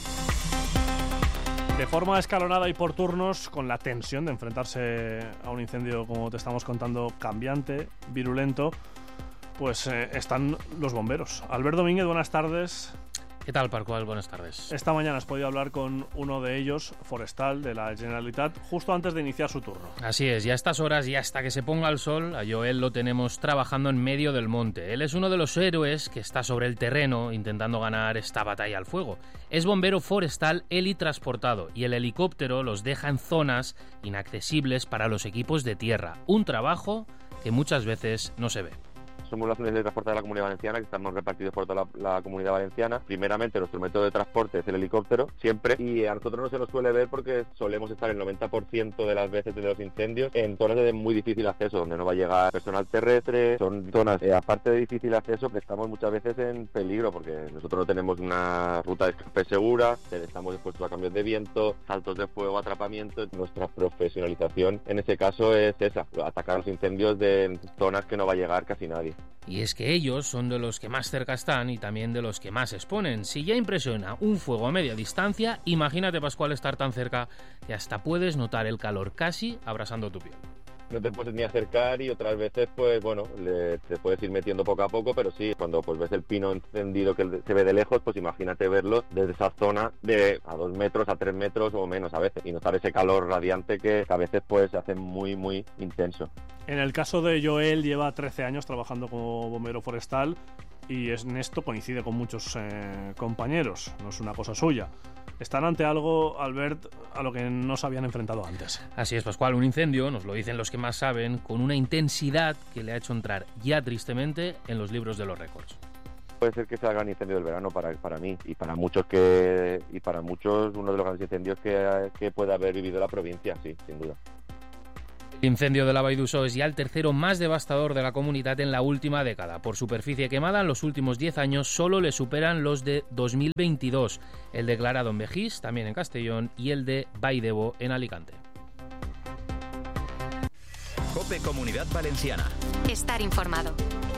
De forma escalonada y por turnos, con la tensión de enfrentarse a un incendio, como te estamos contando, cambiante, virulento, pues están los bomberos. Albert Domínguez, buenas tardes. ¿Qué tal, Pascual? Buenas tardes. Esta mañana has podido hablar con uno de ellos, forestal, de la Generalitat, justo antes de iniciar su turno. Así es, y a estas horas y hasta que se ponga el sol, a Joel lo tenemos trabajando en medio del monte. Él es uno de los héroes que está sobre el terreno intentando ganar esta batalla al fuego. Es bombero forestal helitransportado y el helicóptero los deja en zonas inaccesibles para los equipos de tierra. Un trabajo que muchas veces no se ve. Somos las unidades de transporte de la Comunidad Valenciana, que estamos repartidos por toda la Comunidad Valenciana. Primeramente, nuestro método de transporte es el helicóptero, siempre, y a nosotros no se nos suele ver porque solemos estar el 90% de las veces de los incendios en zonas de muy difícil acceso, donde no va a llegar personal terrestre. Son zonas, aparte de difícil acceso, que estamos muchas veces en peligro, porque nosotros no tenemos una ruta de escape segura, estamos expuestos a cambios de viento, saltos de fuego, atrapamiento. Nuestra profesionalización en ese caso es esa, atacar los incendios de zonas que no va a llegar casi nadie. Y es que ellos son de los que más cerca están y también de los que más exponen. Si ya impresiona un fuego a media distancia, imagínate, Pascual, estar tan cerca que hasta puedes notar el calor casi abrasando tu piel. No te puedes ni acercar y otras veces, pues bueno, te puedes ir metiendo poco a poco, pero sí, cuando pues ves el pino encendido que se ve de lejos, pues imagínate verlo desde esa zona de a 2 metros, a 3 metros o menos a veces, y notar ese calor radiante que a veces pues se hace muy, muy intenso. En el caso de Joel, lleva 13 años trabajando como bombero forestal y en esto coincide con muchos compañeros, no es una cosa suya. Están ante algo, Albert, a lo que no se habían enfrentado antes. Así es, Pascual, un incendio, nos lo dicen los que más saben, con una intensidad que le ha hecho entrar ya tristemente en los libros de los récords. Puede ser que sea el gran incendio del verano para mí y para muchos uno de los grandes incendios que puede haber vivido la provincia, sí, sin duda. El incendio de la Vall d'Uixó es ya el tercero más devastador de la comunidad en la última década. Por superficie quemada, en los últimos 10 años solo le superan los de 2022, el declarado en Begís, también en Castellón, y el de Vall d'Ebo, en Alicante. COPE Comunidad Valenciana. Estar informado.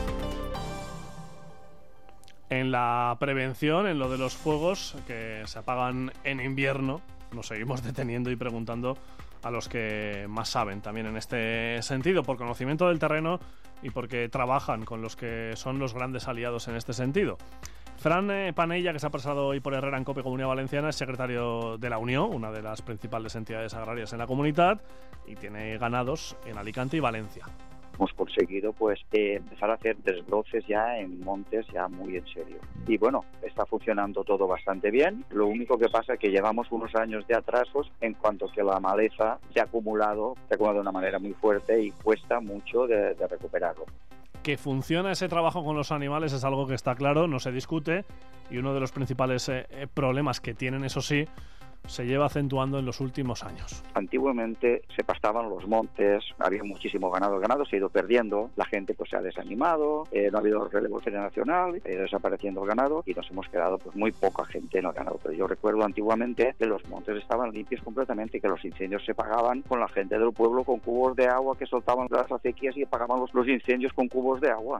En la prevención, en lo de los fuegos que se apagan en invierno, nos seguimos deteniendo y preguntando a los que más saben también en este sentido, por conocimiento del terreno y porque trabajan con los que son los grandes aliados en este sentido. Fran Panella, que se ha pasado hoy por Herrera en COPE Comunidad Valenciana, es secretario de la Unió, una de las principales entidades agrarias en la comunidad, y tiene ganados en Alicante y Valencia. Hemos conseguido pues empezar a hacer desbroces ya en montes ya muy en serio. Y bueno, está funcionando todo bastante bien. Lo único que pasa es que llevamos unos años de atrasos en cuanto que la maleza se ha acumulado de una manera muy fuerte y cuesta mucho de recuperarlo. Que funciona ese trabajo con los animales es algo que está claro, no se discute, y uno de los principales problemas que tienen, eso sí, se lleva acentuando en los últimos años. Antiguamente se pastaban los montes, había muchísimo ganado. El ganado se ha ido perdiendo, la gente pues se ha desanimado, no ha habido relevo generacional, ha ido desapareciendo el ganado y nos hemos quedado pues muy poca gente en el ganado. Pero yo recuerdo antiguamente que los montes estaban limpios completamente y que los incendios se pagaban con la gente del pueblo con cubos de agua que soltaban las acequias y apagaban los incendios con cubos de agua.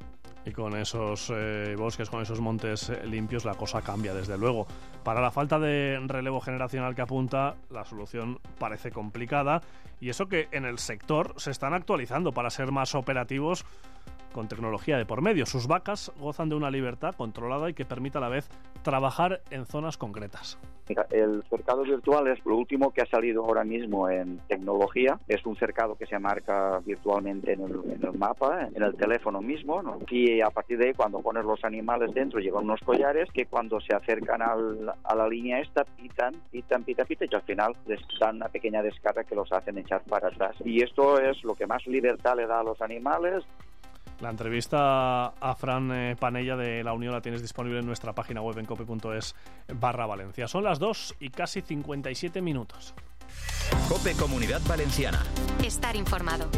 Y con esos bosques, con esos montes limpios, la cosa cambia, desde luego. Para la falta de relevo generacional que apunta, la solución parece complicada. Y eso que en el sector se están actualizando para ser más operativos con tecnología de por medio. Sus vacas gozan de una libertad controlada y que permite a la vez trabajar en zonas concretas. Mira, el cercado virtual es lo último que ha salido ahora mismo en tecnología. Es un cercado que se marca virtualmente en el mapa, en el teléfono mismo, ¿no? Y a partir de ahí, cuando pones los animales dentro, llevan unos collares que cuando se acercan a la línea esta, pitan, y al final les dan una pequeña descarga que los hacen echar para atrás. Y esto es lo que más libertad le da a los animales. La entrevista a Fran Panella de la Unión la tienes disponible en nuestra página web en cope.es/Valencia. Son las 2 y casi 57 minutos. COPE Comunidad Valenciana. Estar informado.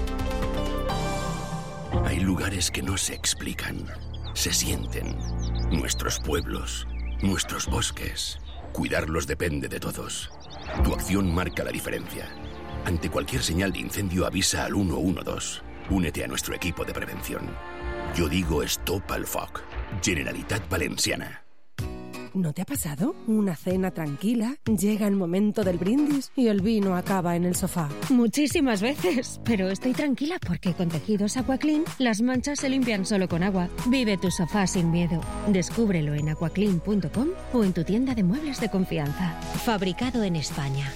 Hay lugares que no se explican, se sienten. Nuestros pueblos, nuestros bosques. Cuidarlos depende de todos. Tu acción marca la diferencia. Ante cualquier señal de incendio avisa al 112. Únete a nuestro equipo de prevención. Yo digo Stop al Foc. Generalitat Valenciana. ¿No te ha pasado? Una cena tranquila, llega el momento del brindis y el vino acaba en el sofá. Muchísimas veces, pero estoy tranquila porque con tejidos Aquaclean las manchas se limpian solo con agua. Vive tu sofá sin miedo. Descúbrelo en aquaclean.com o en tu tienda de muebles de confianza. Fabricado en España.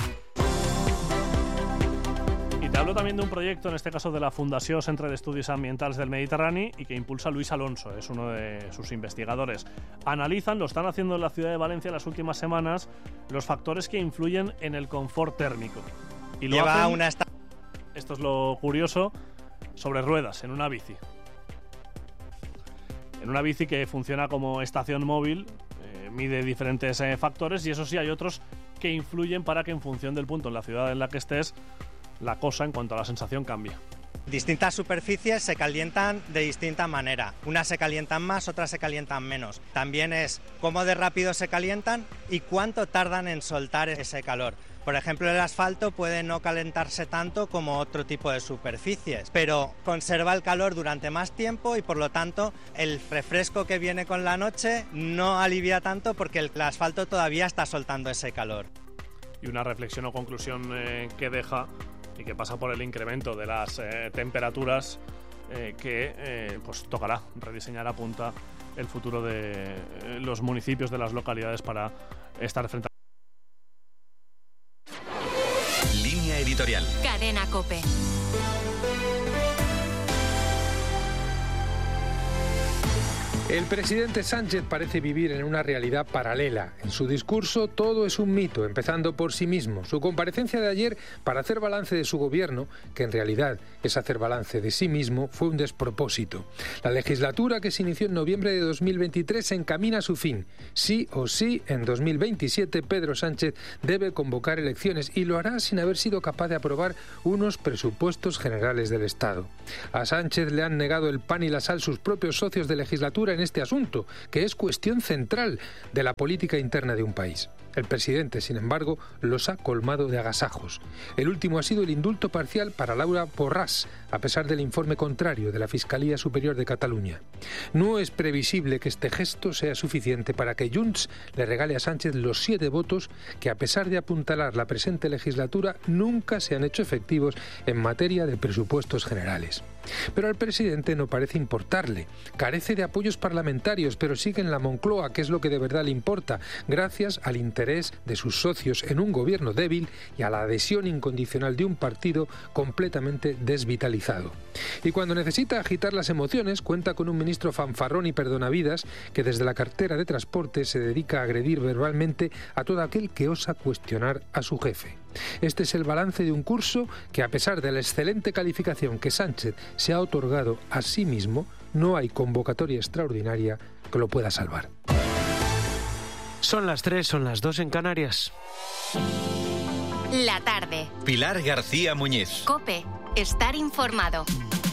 Te hablo también de un proyecto, en este caso de la Fundació Centre d'Estudis Ambientals del Mediterrani, y que impulsa Luis Alonso, es uno de sus investigadores. Analizan, lo están haciendo en la ciudad de Valencia en las últimas semanas, los factores que influyen en el confort térmico. Y lo hacen, esto es lo curioso, sobre ruedas, en una bici. En una bici que funciona como estación móvil, mide diferentes factores, y eso sí, hay otros que influyen para que en función del punto en la ciudad en la que estés, la cosa en cuanto a la sensación cambia. Distintas superficies se calientan de distinta manera. Unas se calientan más, otras se calientan menos. También es cómo de rápido se calientan y cuánto tardan en soltar ese calor. Por ejemplo, el asfalto puede no calentarse tanto como otro tipo de superficies, pero conserva el calor durante más tiempo y por lo tanto el refresco que viene con la noche no alivia tanto porque el asfalto todavía está soltando ese calor. Y una reflexión o conclusión que deja y que pasa por el incremento de las temperaturas que pues tocará rediseñar a punta el futuro de los municipios, de las localidades para estar frente a... Línea editorial. Cadena COPE. El presidente Sánchez parece vivir en una realidad paralela. En su discurso todo es un mito, empezando por sí mismo. Su comparecencia de ayer para hacer balance de su gobierno, que en realidad es hacer balance de sí mismo, fue un despropósito. La legislatura que se inició en noviembre de 2023 se encamina a su fin. Sí o sí, en 2027 Pedro Sánchez debe convocar elecciones y lo hará sin haber sido capaz de aprobar unos presupuestos generales del Estado. A Sánchez le han negado el pan y la sal sus propios socios de legislatura en este asunto, que es cuestión central de la política interna de un país. El presidente, sin embargo, los ha colmado de agasajos. El último ha sido el indulto parcial para Laura Borràs, a pesar del informe contrario de la Fiscalía Superior de Cataluña. No es previsible que este gesto sea suficiente para que Junts le regale a Sánchez los 7 votos que, a pesar de apuntalar la presente legislatura, nunca se han hecho efectivos en materia de presupuestos generales. Pero al presidente no parece importarle. Carece de apoyos parlamentarios, pero sigue en la Moncloa, que es lo que de verdad le importa, gracias al interés de sus socios en un gobierno débil y a la adhesión incondicional de un partido completamente desvitalizado. Y cuando necesita agitar las emociones, cuenta con un ministro fanfarrón y perdonavidas que desde la cartera de Transporte se dedica a agredir verbalmente a todo aquel que osa cuestionar a su jefe. Este es el balance de un curso que, a pesar de la excelente calificación que Sánchez se ha otorgado a sí mismo, no hay convocatoria extraordinaria que lo pueda salvar. Son las 3, son las 2 en Canarias. La tarde. Pilar García Muñiz. COPE. Estar informado.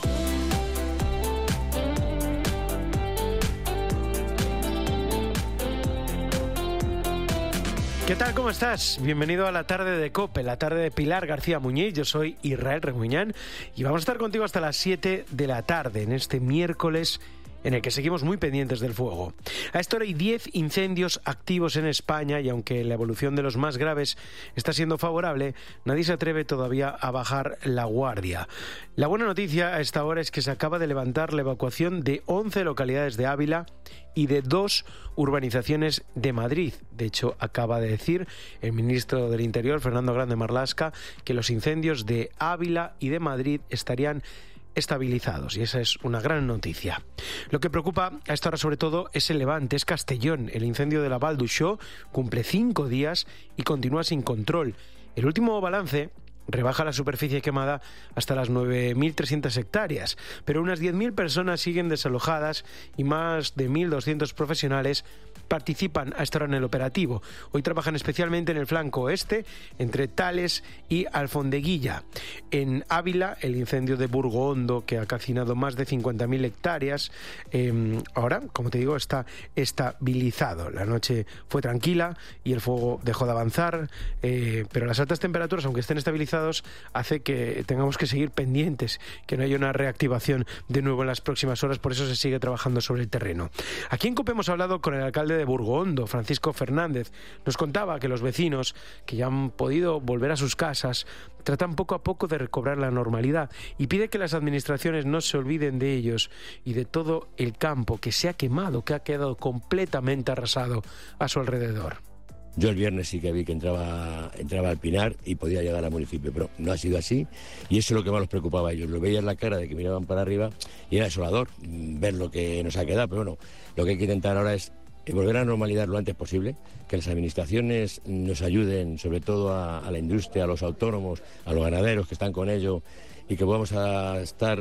¿Qué tal? ¿Cómo estás? Bienvenido a la tarde de COPE, la tarde de Pilar García Muñiz. Yo soy Israel Remuñán y vamos a estar contigo hasta las 7 de la tarde en este miércoles en el que seguimos muy pendientes del fuego. A esta hora hay 10 incendios activos en España y aunque la evolución de los más graves está siendo favorable, nadie se atreve todavía a bajar la guardia. La buena noticia a esta hora es que se acaba de levantar la evacuación de 11 localidades de Ávila y de 2 urbanizaciones de Madrid. De hecho, acaba de decir el ministro del Interior, Fernando Grande Marlaska, que los incendios de Ávila y de Madrid estarían estabilizados, y esa es una gran noticia. Lo que preocupa a esta hora sobre todo es el Levante, es Castellón. El incendio de la Val d'Uixó cumple 5 días y continúa sin control. El último balance rebaja la superficie quemada hasta las 9.300 hectáreas, pero unas 10.000 personas siguen desalojadas y más de 1.200 profesionales participan a esta hora en el operativo. Hoy trabajan especialmente en el flanco oeste, entre Tales y Alfondeguilla. En Ávila, el incendio de Burgo Hondo, que ha calcinado más de 50.000 hectáreas, ahora, como te digo, está estabilizado. La noche fue tranquila y el fuego dejó de avanzar, pero las altas temperaturas, aunque estén estabilizados, hace que tengamos que seguir pendientes, que no haya una reactivación de nuevo en las próximas horas. Por eso se sigue trabajando sobre el terreno. Aquí en COPE hemos hablado con el alcalde de Burgo Hondo, Francisco Fernández. Nos contaba que los vecinos, que ya han podido volver a sus casas, tratan poco a poco de recobrar la normalidad y pide que las administraciones no se olviden de ellos y de todo el campo que se ha quemado, que ha quedado completamente arrasado a su alrededor. Yo el viernes sí que vi que entraba al Pinar y podía llegar al municipio, pero no ha sido así y eso es lo que más los preocupaba a ellos. Lo veía en la cara de que miraban para arriba y era desolador ver lo que nos ha quedado, pero bueno, lo que hay que intentar ahora es volver a la normalidad lo antes posible, que las administraciones nos ayuden, sobre todo a la industria, a los autónomos, a los ganaderos que están con ello y que podamos estar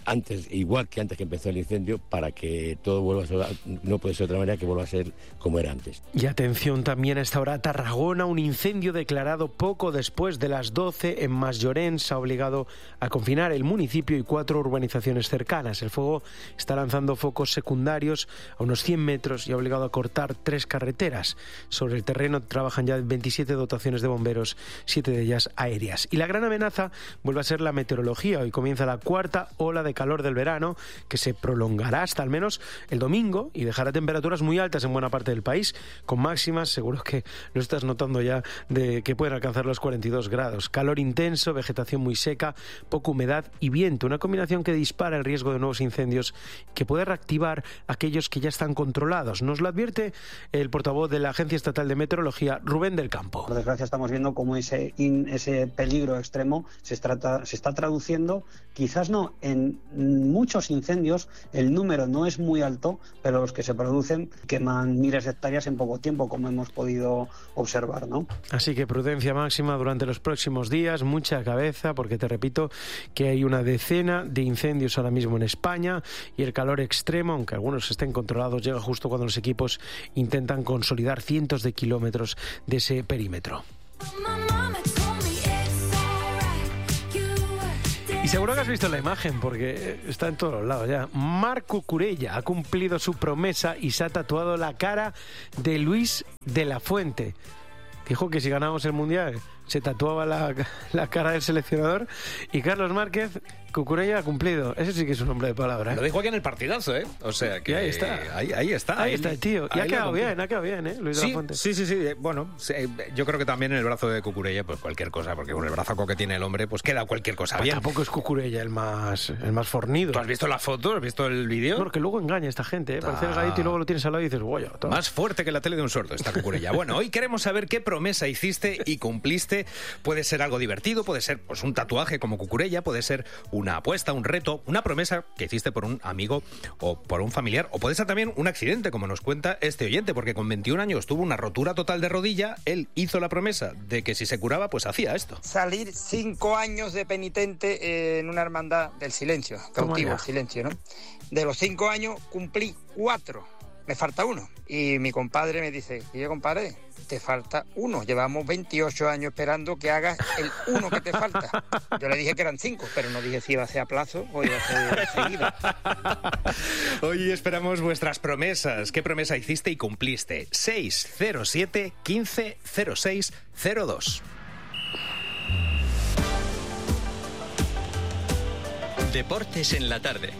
antes, igual que antes que empezó el incendio, para que todo vuelva a ser, no puede ser de otra manera que vuelva a ser como era antes. Y atención también a esta hora, Tarragona, un incendio declarado poco después de las 12 en Masllorenç ha obligado a confinar el municipio y 4 urbanizaciones cercanas. El fuego está lanzando focos secundarios a unos 100 metros y ha obligado a cortar 3 carreteras. Sobre el terreno trabajan ya 27 dotaciones de bomberos, 7 de ellas aéreas. Y la gran amenaza vuelve a ser la meteorología. Hoy comienza la 4ª ola de calor del verano, que se prolongará hasta al menos el domingo y dejará temperaturas muy altas en buena parte del país, con máximas, seguro que lo estás notando ya, de que pueden alcanzar los 42 grados. Calor intenso, vegetación muy seca, poca humedad y viento, una combinación que dispara el riesgo de nuevos incendios, que puede reactivar aquellos que ya están controlados. Nos lo advierte el portavoz de la Agencia Estatal de Meteorología, Rubén del Campo. Por desgracia estamos viendo cómo ese peligro extremo se está traduciendo, quizás no en muchos incendios, el número no es muy alto, pero los que se producen queman miles de hectáreas en poco tiempo, como hemos podido observar, ¿no? Así que prudencia máxima durante los próximos días, mucha cabeza, porque te repito que hay una decena de incendios ahora mismo en España y el calor extremo, aunque algunos estén controlados, llega justo cuando los equipos intentan consolidar cientos de kilómetros de ese perímetro. Y seguro que has visto la imagen, porque está en todos los lados ya. Marc Cucurella ha cumplido su promesa y se ha tatuado la cara de Luis de la Fuente. Dijo que si ganábamos el Mundial se tatuaba la cara del seleccionador, y Carlos Márquez, Cucurella ha cumplido. Ese sí que es un hombre de palabra, ¿eh? Lo dijo aquí en el partidazo, ¿eh? O sea que... Y ahí está. Ahí está. Ahí está el tío. Y ha quedado bien, ¿eh? Luis de la Fuente. Sí. Bueno, yo creo que también en el brazo de Cucurella, pues cualquier cosa, porque con el brazo que tiene el hombre, pues queda cualquier cosa bien. Tampoco es Cucurella el más fornido. ¿Tú has visto la foto? ¿Has visto el vídeo? Bueno, que luego engaña a esta gente, ¿eh? Parece delgadito y luego lo tienes al lado y dices, guaya. Más fuerte que la tele de un sordo está Cucurella. Bueno, hoy queremos saber qué promesa hiciste y cumpliste. Puede ser algo divertido, puede ser pues un tatuaje como Cucurella, puede ser una apuesta, un reto, una promesa que hiciste por un amigo o por un familiar, o puede ser también un accidente, como nos cuenta este oyente, porque con 21 años tuvo una rotura total de rodilla. Él hizo la promesa de que si se curaba, pues hacía esto. Salir 5 años de penitente en una hermandad del silencio, cautivo, silencio, ¿no? De los 5 años cumplí 4, me falta 1. Y mi compadre me dice, y yo, compadre, te falta 1, llevamos 28 años esperando que hagas el 1 que te falta. Yo le dije que eran 5, pero no dije si iba a ser a plazo o iba a ser seguido. Hoy esperamos vuestras promesas. ¿Qué promesa hiciste y cumpliste? 607 15 06 02. Deportes en la tarde.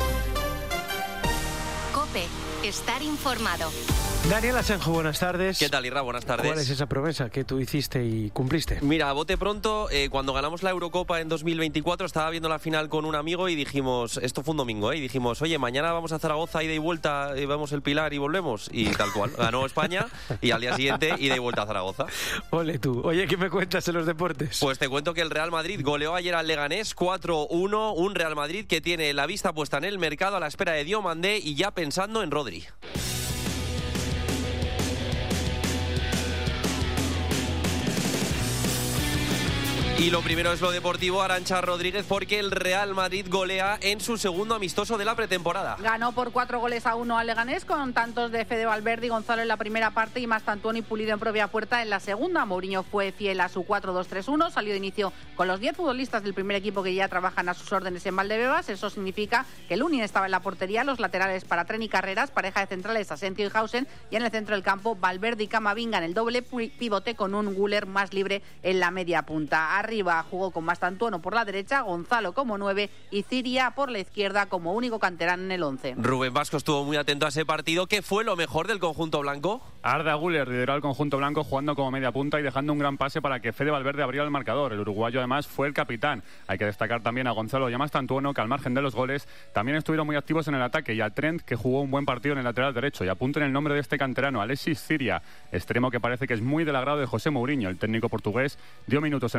COPE. Estar informado. Daniel Asenjo, buenas tardes. ¿Qué tal, Irra? Buenas tardes. ¿Cuál es esa promesa que tú hiciste y cumpliste? Mira, a bote pronto, cuando ganamos la Eurocopa en 2024, estaba viendo la final con un amigo y dijimos, esto fue un domingo, y dijimos, oye, mañana vamos a Zaragoza, ida y vuelta, vamos el Pilar y volvemos. Y tal cual, ganó España y al día siguiente ida y vuelta a Zaragoza. Ole tú. Oye, ¿qué me cuentas en los deportes? Pues te cuento que el Real Madrid goleó ayer al Leganés 4-1, un Real Madrid que tiene la vista puesta en el mercado a la espera de Diomandé y ya pensando en Rodri. Y lo primero es lo deportivo, Arantxa Rodríguez, porque el Real Madrid golea en su segundo amistoso de la pretemporada. Ganó por 4-1 al Leganés, con tantos de Fede Valverde y Gonzalo en la primera parte y Mastantuono Pulido en propia puerta en la segunda. Mourinho fue fiel a su 4-2-3-1, salió de inicio con los 10 futbolistas del primer equipo que ya trabajan a sus órdenes en Valdebebas. Eso significa que Lunin estaba en la portería, los laterales para Tren y Carreras, pareja de centrales Asensio y Hausen, y en el centro del campo Valverde y Camavinga en el doble pivote, con un Güler más libre en la media punta. Arriba jugó con Mastantuono por la derecha, Gonzalo como 9 y Ciria por la izquierda como único canterano en el 11. Rubén Vasco estuvo muy atento a ese partido. ¿Qué fue lo mejor del conjunto blanco? Arda Güler lideró al conjunto blanco jugando como media punta y dejando un gran pase para que Fede Valverde abriera el marcador. El uruguayo además fue el capitán. Hay que destacar también a Gonzalo y a Mastantuono, que al margen de los goles también estuvieron muy activos en el ataque, y a Trent, que jugó un buen partido en el lateral derecho. Y apunten el nombre de este canterano, Alexis Ciria, extremo que parece que es muy del agrado de José Mourinho. El técnico portugués dio minutos en la segunda parte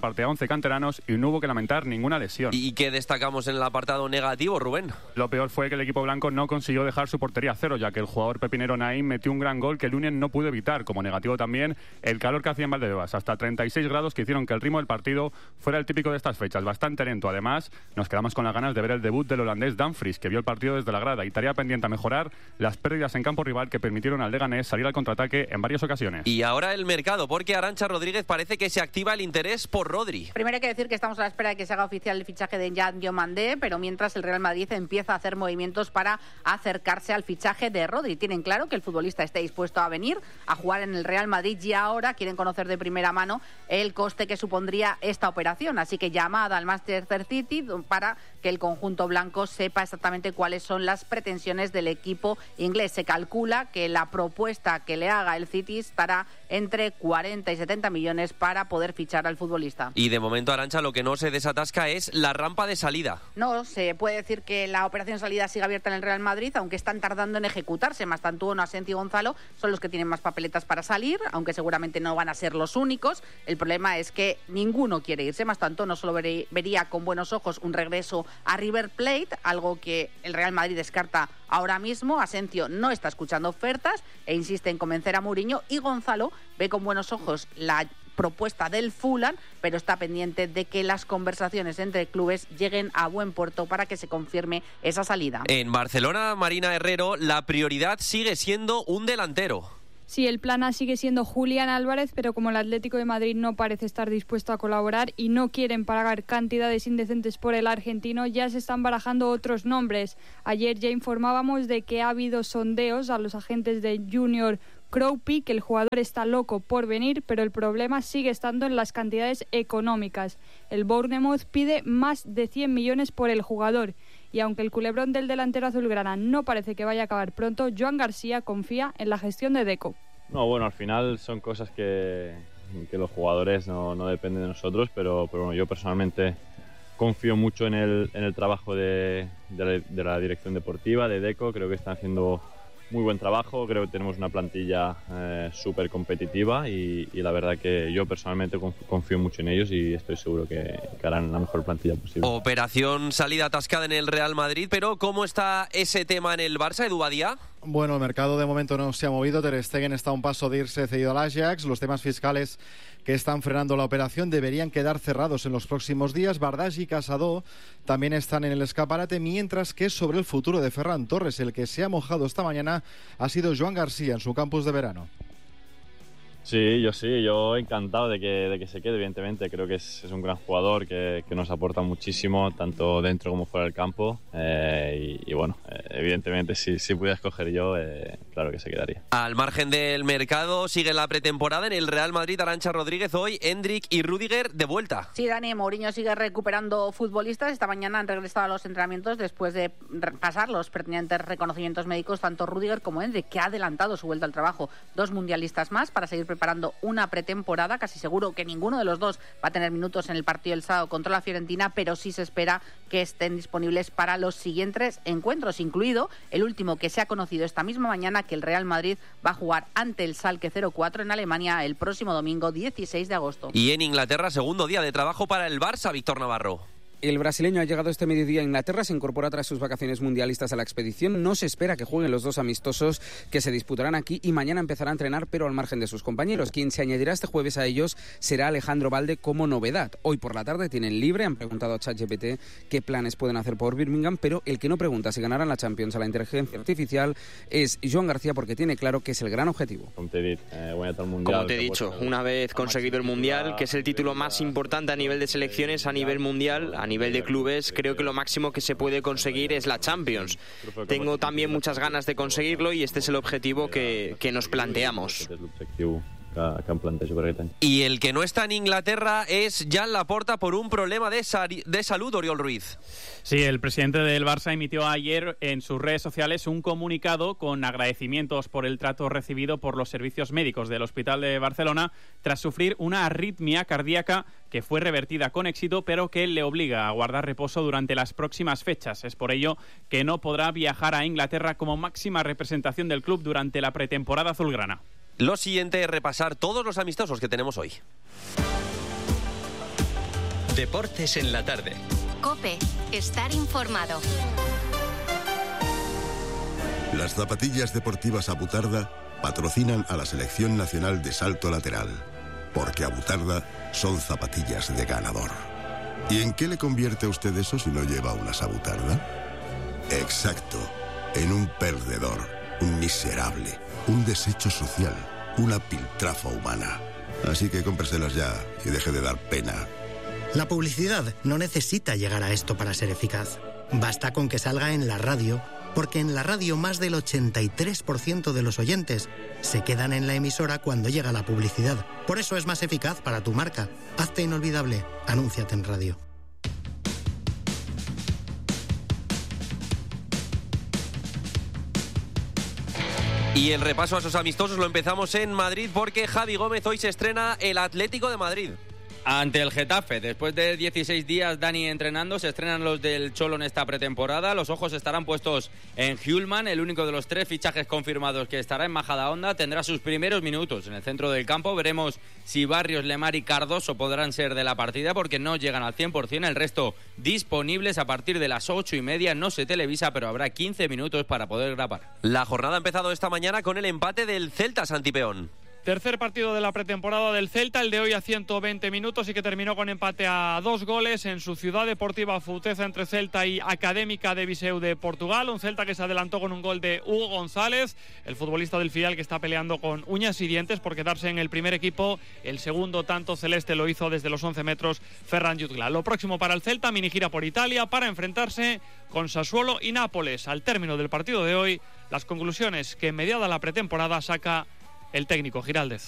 parte a 11 canteranos y no hubo que lamentar ninguna lesión. ¿Y qué destacamos en el apartado negativo, Rubén? Lo peor fue que el equipo blanco no consiguió dejar su portería a cero, ya que el jugador pepinero Naim metió un gran gol que el Union no pudo evitar. Como negativo también el calor que hacía en Valdebebas, hasta 36 grados, que hicieron que el ritmo del partido fuera el típico de estas fechas, bastante lento. Además, nos quedamos con las ganas de ver el debut del holandés Dumfries, que vio el partido desde la grada y tarea pendiente a mejorar las pérdidas en campo rival que permitieron al Leganés salir al contraataque en varias ocasiones. Y ahora el mercado, porque Arantxa Rodríguez parece que se activa el interés por Rodri. Primero hay que decir que estamos a la espera de que se haga oficial el fichaje de Jan Diomandé, pero mientras el Real Madrid empieza a hacer movimientos para acercarse al fichaje de Rodri. Tienen claro que el futbolista esté dispuesto a venir a jugar en el Real Madrid y ahora quieren conocer de primera mano el coste que supondría esta operación. Así que llamada al Manchester City para que el conjunto blanco sepa exactamente cuáles son las pretensiones del equipo inglés. Se calcula que la propuesta que le haga el City estará entre 40 y 70 millones para poder fichar al futbolista. Y de momento, Arantxa, lo que no se desatasca es la rampa de salida. No, se puede decir que la operación salida sigue abierta en el Real Madrid, aunque están tardando en ejecutarse. Mastantuono, Asencio y Gonzalo son los que tienen más papeletas para salir, aunque seguramente no van a ser los únicos. El problema es que ninguno quiere irse. Mastantuono solo vería con buenos ojos un regreso a River Plate, algo que el Real Madrid descarta ahora mismo. Asencio no está escuchando ofertas e insiste en convencer a Mourinho, y Gonzalo ve con buenos ojos la propuesta del Fulham, pero está pendiente de que las conversaciones entre clubes lleguen a buen puerto para que se confirme esa salida. En Barcelona, Marina Herrero, la prioridad sigue siendo un delantero. Sí, el plan A sigue siendo Julián Álvarez, pero como el Atlético de Madrid no parece estar dispuesto a colaborar y no quieren pagar cantidades indecentes por el argentino, ya se están barajando otros nombres. Ayer ya informábamos de que ha habido sondeos a los agentes de Junior Kroupy, que el jugador está loco por venir, pero el problema sigue estando en las cantidades económicas. El Bournemouth pide más de 100 millones por el jugador. Y aunque el culebrón del delantero azulgrana no parece que vaya a acabar pronto, Joan García confía en la gestión de Deco. No, bueno, al final son cosas que los jugadores no dependen de nosotros, pero bueno, yo personalmente confío mucho en el trabajo de la dirección deportiva, de Deco. Creo que están haciendo muy buen trabajo, creo que tenemos una plantilla súper competitiva y la verdad que yo personalmente confío mucho en ellos y estoy seguro que harán la mejor plantilla posible. Operación salida atascada en el Real Madrid, pero ¿cómo está ese tema en el Barça, Edu Badía? Bueno, el mercado de momento no se ha movido. Ter Stegen está a un paso de irse cedido al Ajax. Los temas fiscales que están frenando la operación deberían quedar cerrados en los próximos días. Bardach y Casado también están en el escaparate, mientras que sobre el futuro de Ferran Torres, el que se ha mojado esta mañana ha sido Joan García en su campus de verano. Sí, yo encantado de que se quede, evidentemente. Creo que es un gran jugador que nos aporta muchísimo, tanto dentro como fuera del campo. Y bueno, evidentemente, si pudiera escoger yo, claro que se quedaría. Al margen del mercado, sigue la pretemporada en el Real Madrid. Arantxa Rodríguez hoy, Endrick y Rüdiger de vuelta. Sí, Dani, Mourinho sigue recuperando futbolistas. Esta mañana han regresado a los entrenamientos después de pasar los pertinentes reconocimientos médicos, tanto Rüdiger como Endrick, que ha adelantado su vuelta al trabajo. 2 mundialistas más para seguir preparando una pretemporada. Casi seguro que ninguno de los dos va a tener minutos en el partido del sábado contra la Fiorentina, pero sí se espera que estén disponibles para los siguientes encuentros, incluido el último que se ha conocido esta misma mañana, que el Real Madrid va a jugar ante el Schalke 04 en Alemania el próximo domingo 16 de agosto. Y en Inglaterra, segundo día de trabajo para el Barça, Víctor Navarro. El brasileño ha llegado este mediodía a Inglaterra, se incorpora tras sus vacaciones mundialistas a la expedición. No se espera que jueguen los 2 amistosos que se disputarán aquí y mañana empezará a entrenar, pero al margen de sus compañeros. Quien se añadirá este jueves a ellos será Alejandro Balde como novedad. Hoy por la tarde tienen libre, han preguntado a ChatGPT qué planes pueden hacer por Birmingham, pero el que no pregunta si ganarán la Champions a la inteligencia artificial es Joan García, porque tiene claro que es el gran objetivo. Como te he dicho, una vez conseguido el Mundial, que es el título más importante a nivel de selecciones, a nivel mundial, a nivel de clubes, creo que lo máximo que se puede conseguir es la Champions. Tengo también muchas ganas de conseguirlo y este es el objetivo que nos planteamos. Y el que no está en Inglaterra es Jan Laporta por un problema de salud, Oriol Ruiz. Sí, el presidente del Barça emitió ayer en sus redes sociales un comunicado con agradecimientos por el trato recibido por los servicios médicos del Hospital de Barcelona tras sufrir una arritmia cardíaca que fue revertida con éxito, pero que le obliga a guardar reposo durante las próximas fechas. Es por ello que no podrá viajar a Inglaterra como máxima representación del club durante la pretemporada azulgrana. Lo siguiente es repasar todos los amistosos que tenemos hoy. Deportes en la tarde. COPE. Estar informado. Las zapatillas deportivas Abutarda patrocinan a la Selección Nacional de Salto Lateral, porque Abutarda son zapatillas de ganador. ¿Y en qué le convierte a usted eso si no lleva unas Abutarda? Exacto, en un perdedor, un miserable, un desecho social, una piltrafa humana. Así que cómpreselas ya y deje de dar pena. La publicidad no necesita llegar a esto para ser eficaz. Basta con que salga en la radio, porque en la radio más del 83% de los oyentes se quedan en la emisora cuando llega la publicidad. Por eso es más eficaz para tu marca. Hazte inolvidable. Anúnciate en radio. Y el repaso a esos amistosos lo empezamos en Madrid porque Javi Gómez hoy se estrena el Atlético de Madrid. Ante el Getafe, después de 16 días Dani entrenando, se estrenan los del Cholo en esta pretemporada. Los ojos estarán puestos en Hjulman, el único de los 3 fichajes confirmados que estará en Majadahonda. Tendrá sus primeros minutos en el centro del campo. Veremos si Barrios, Lemar y Cardoso podrán ser de la partida, porque no llegan al 100%. El resto disponibles a partir de las 8:30. No se televisa, pero habrá 15 minutos para poder grabar. La jornada ha empezado esta mañana con el empate del Celta Santipeón. Tercer partido de la pretemporada del Celta, el de hoy a 120 minutos y que terminó con empate a 2 goles en su ciudad deportiva Futeza entre Celta y Académica de Viseu de Portugal. Un Celta que se adelantó con un gol de Hugo González, el futbolista del filial que está peleando con uñas y dientes por quedarse en el primer equipo. El segundo tanto celeste lo hizo desde los 11 metros Ferran Jutgla. Lo próximo para el Celta, mini gira por Italia para enfrentarse con Sassuolo y Nápoles. Al término del partido de hoy, las conclusiones que mediada la pretemporada saca el técnico Giraldez.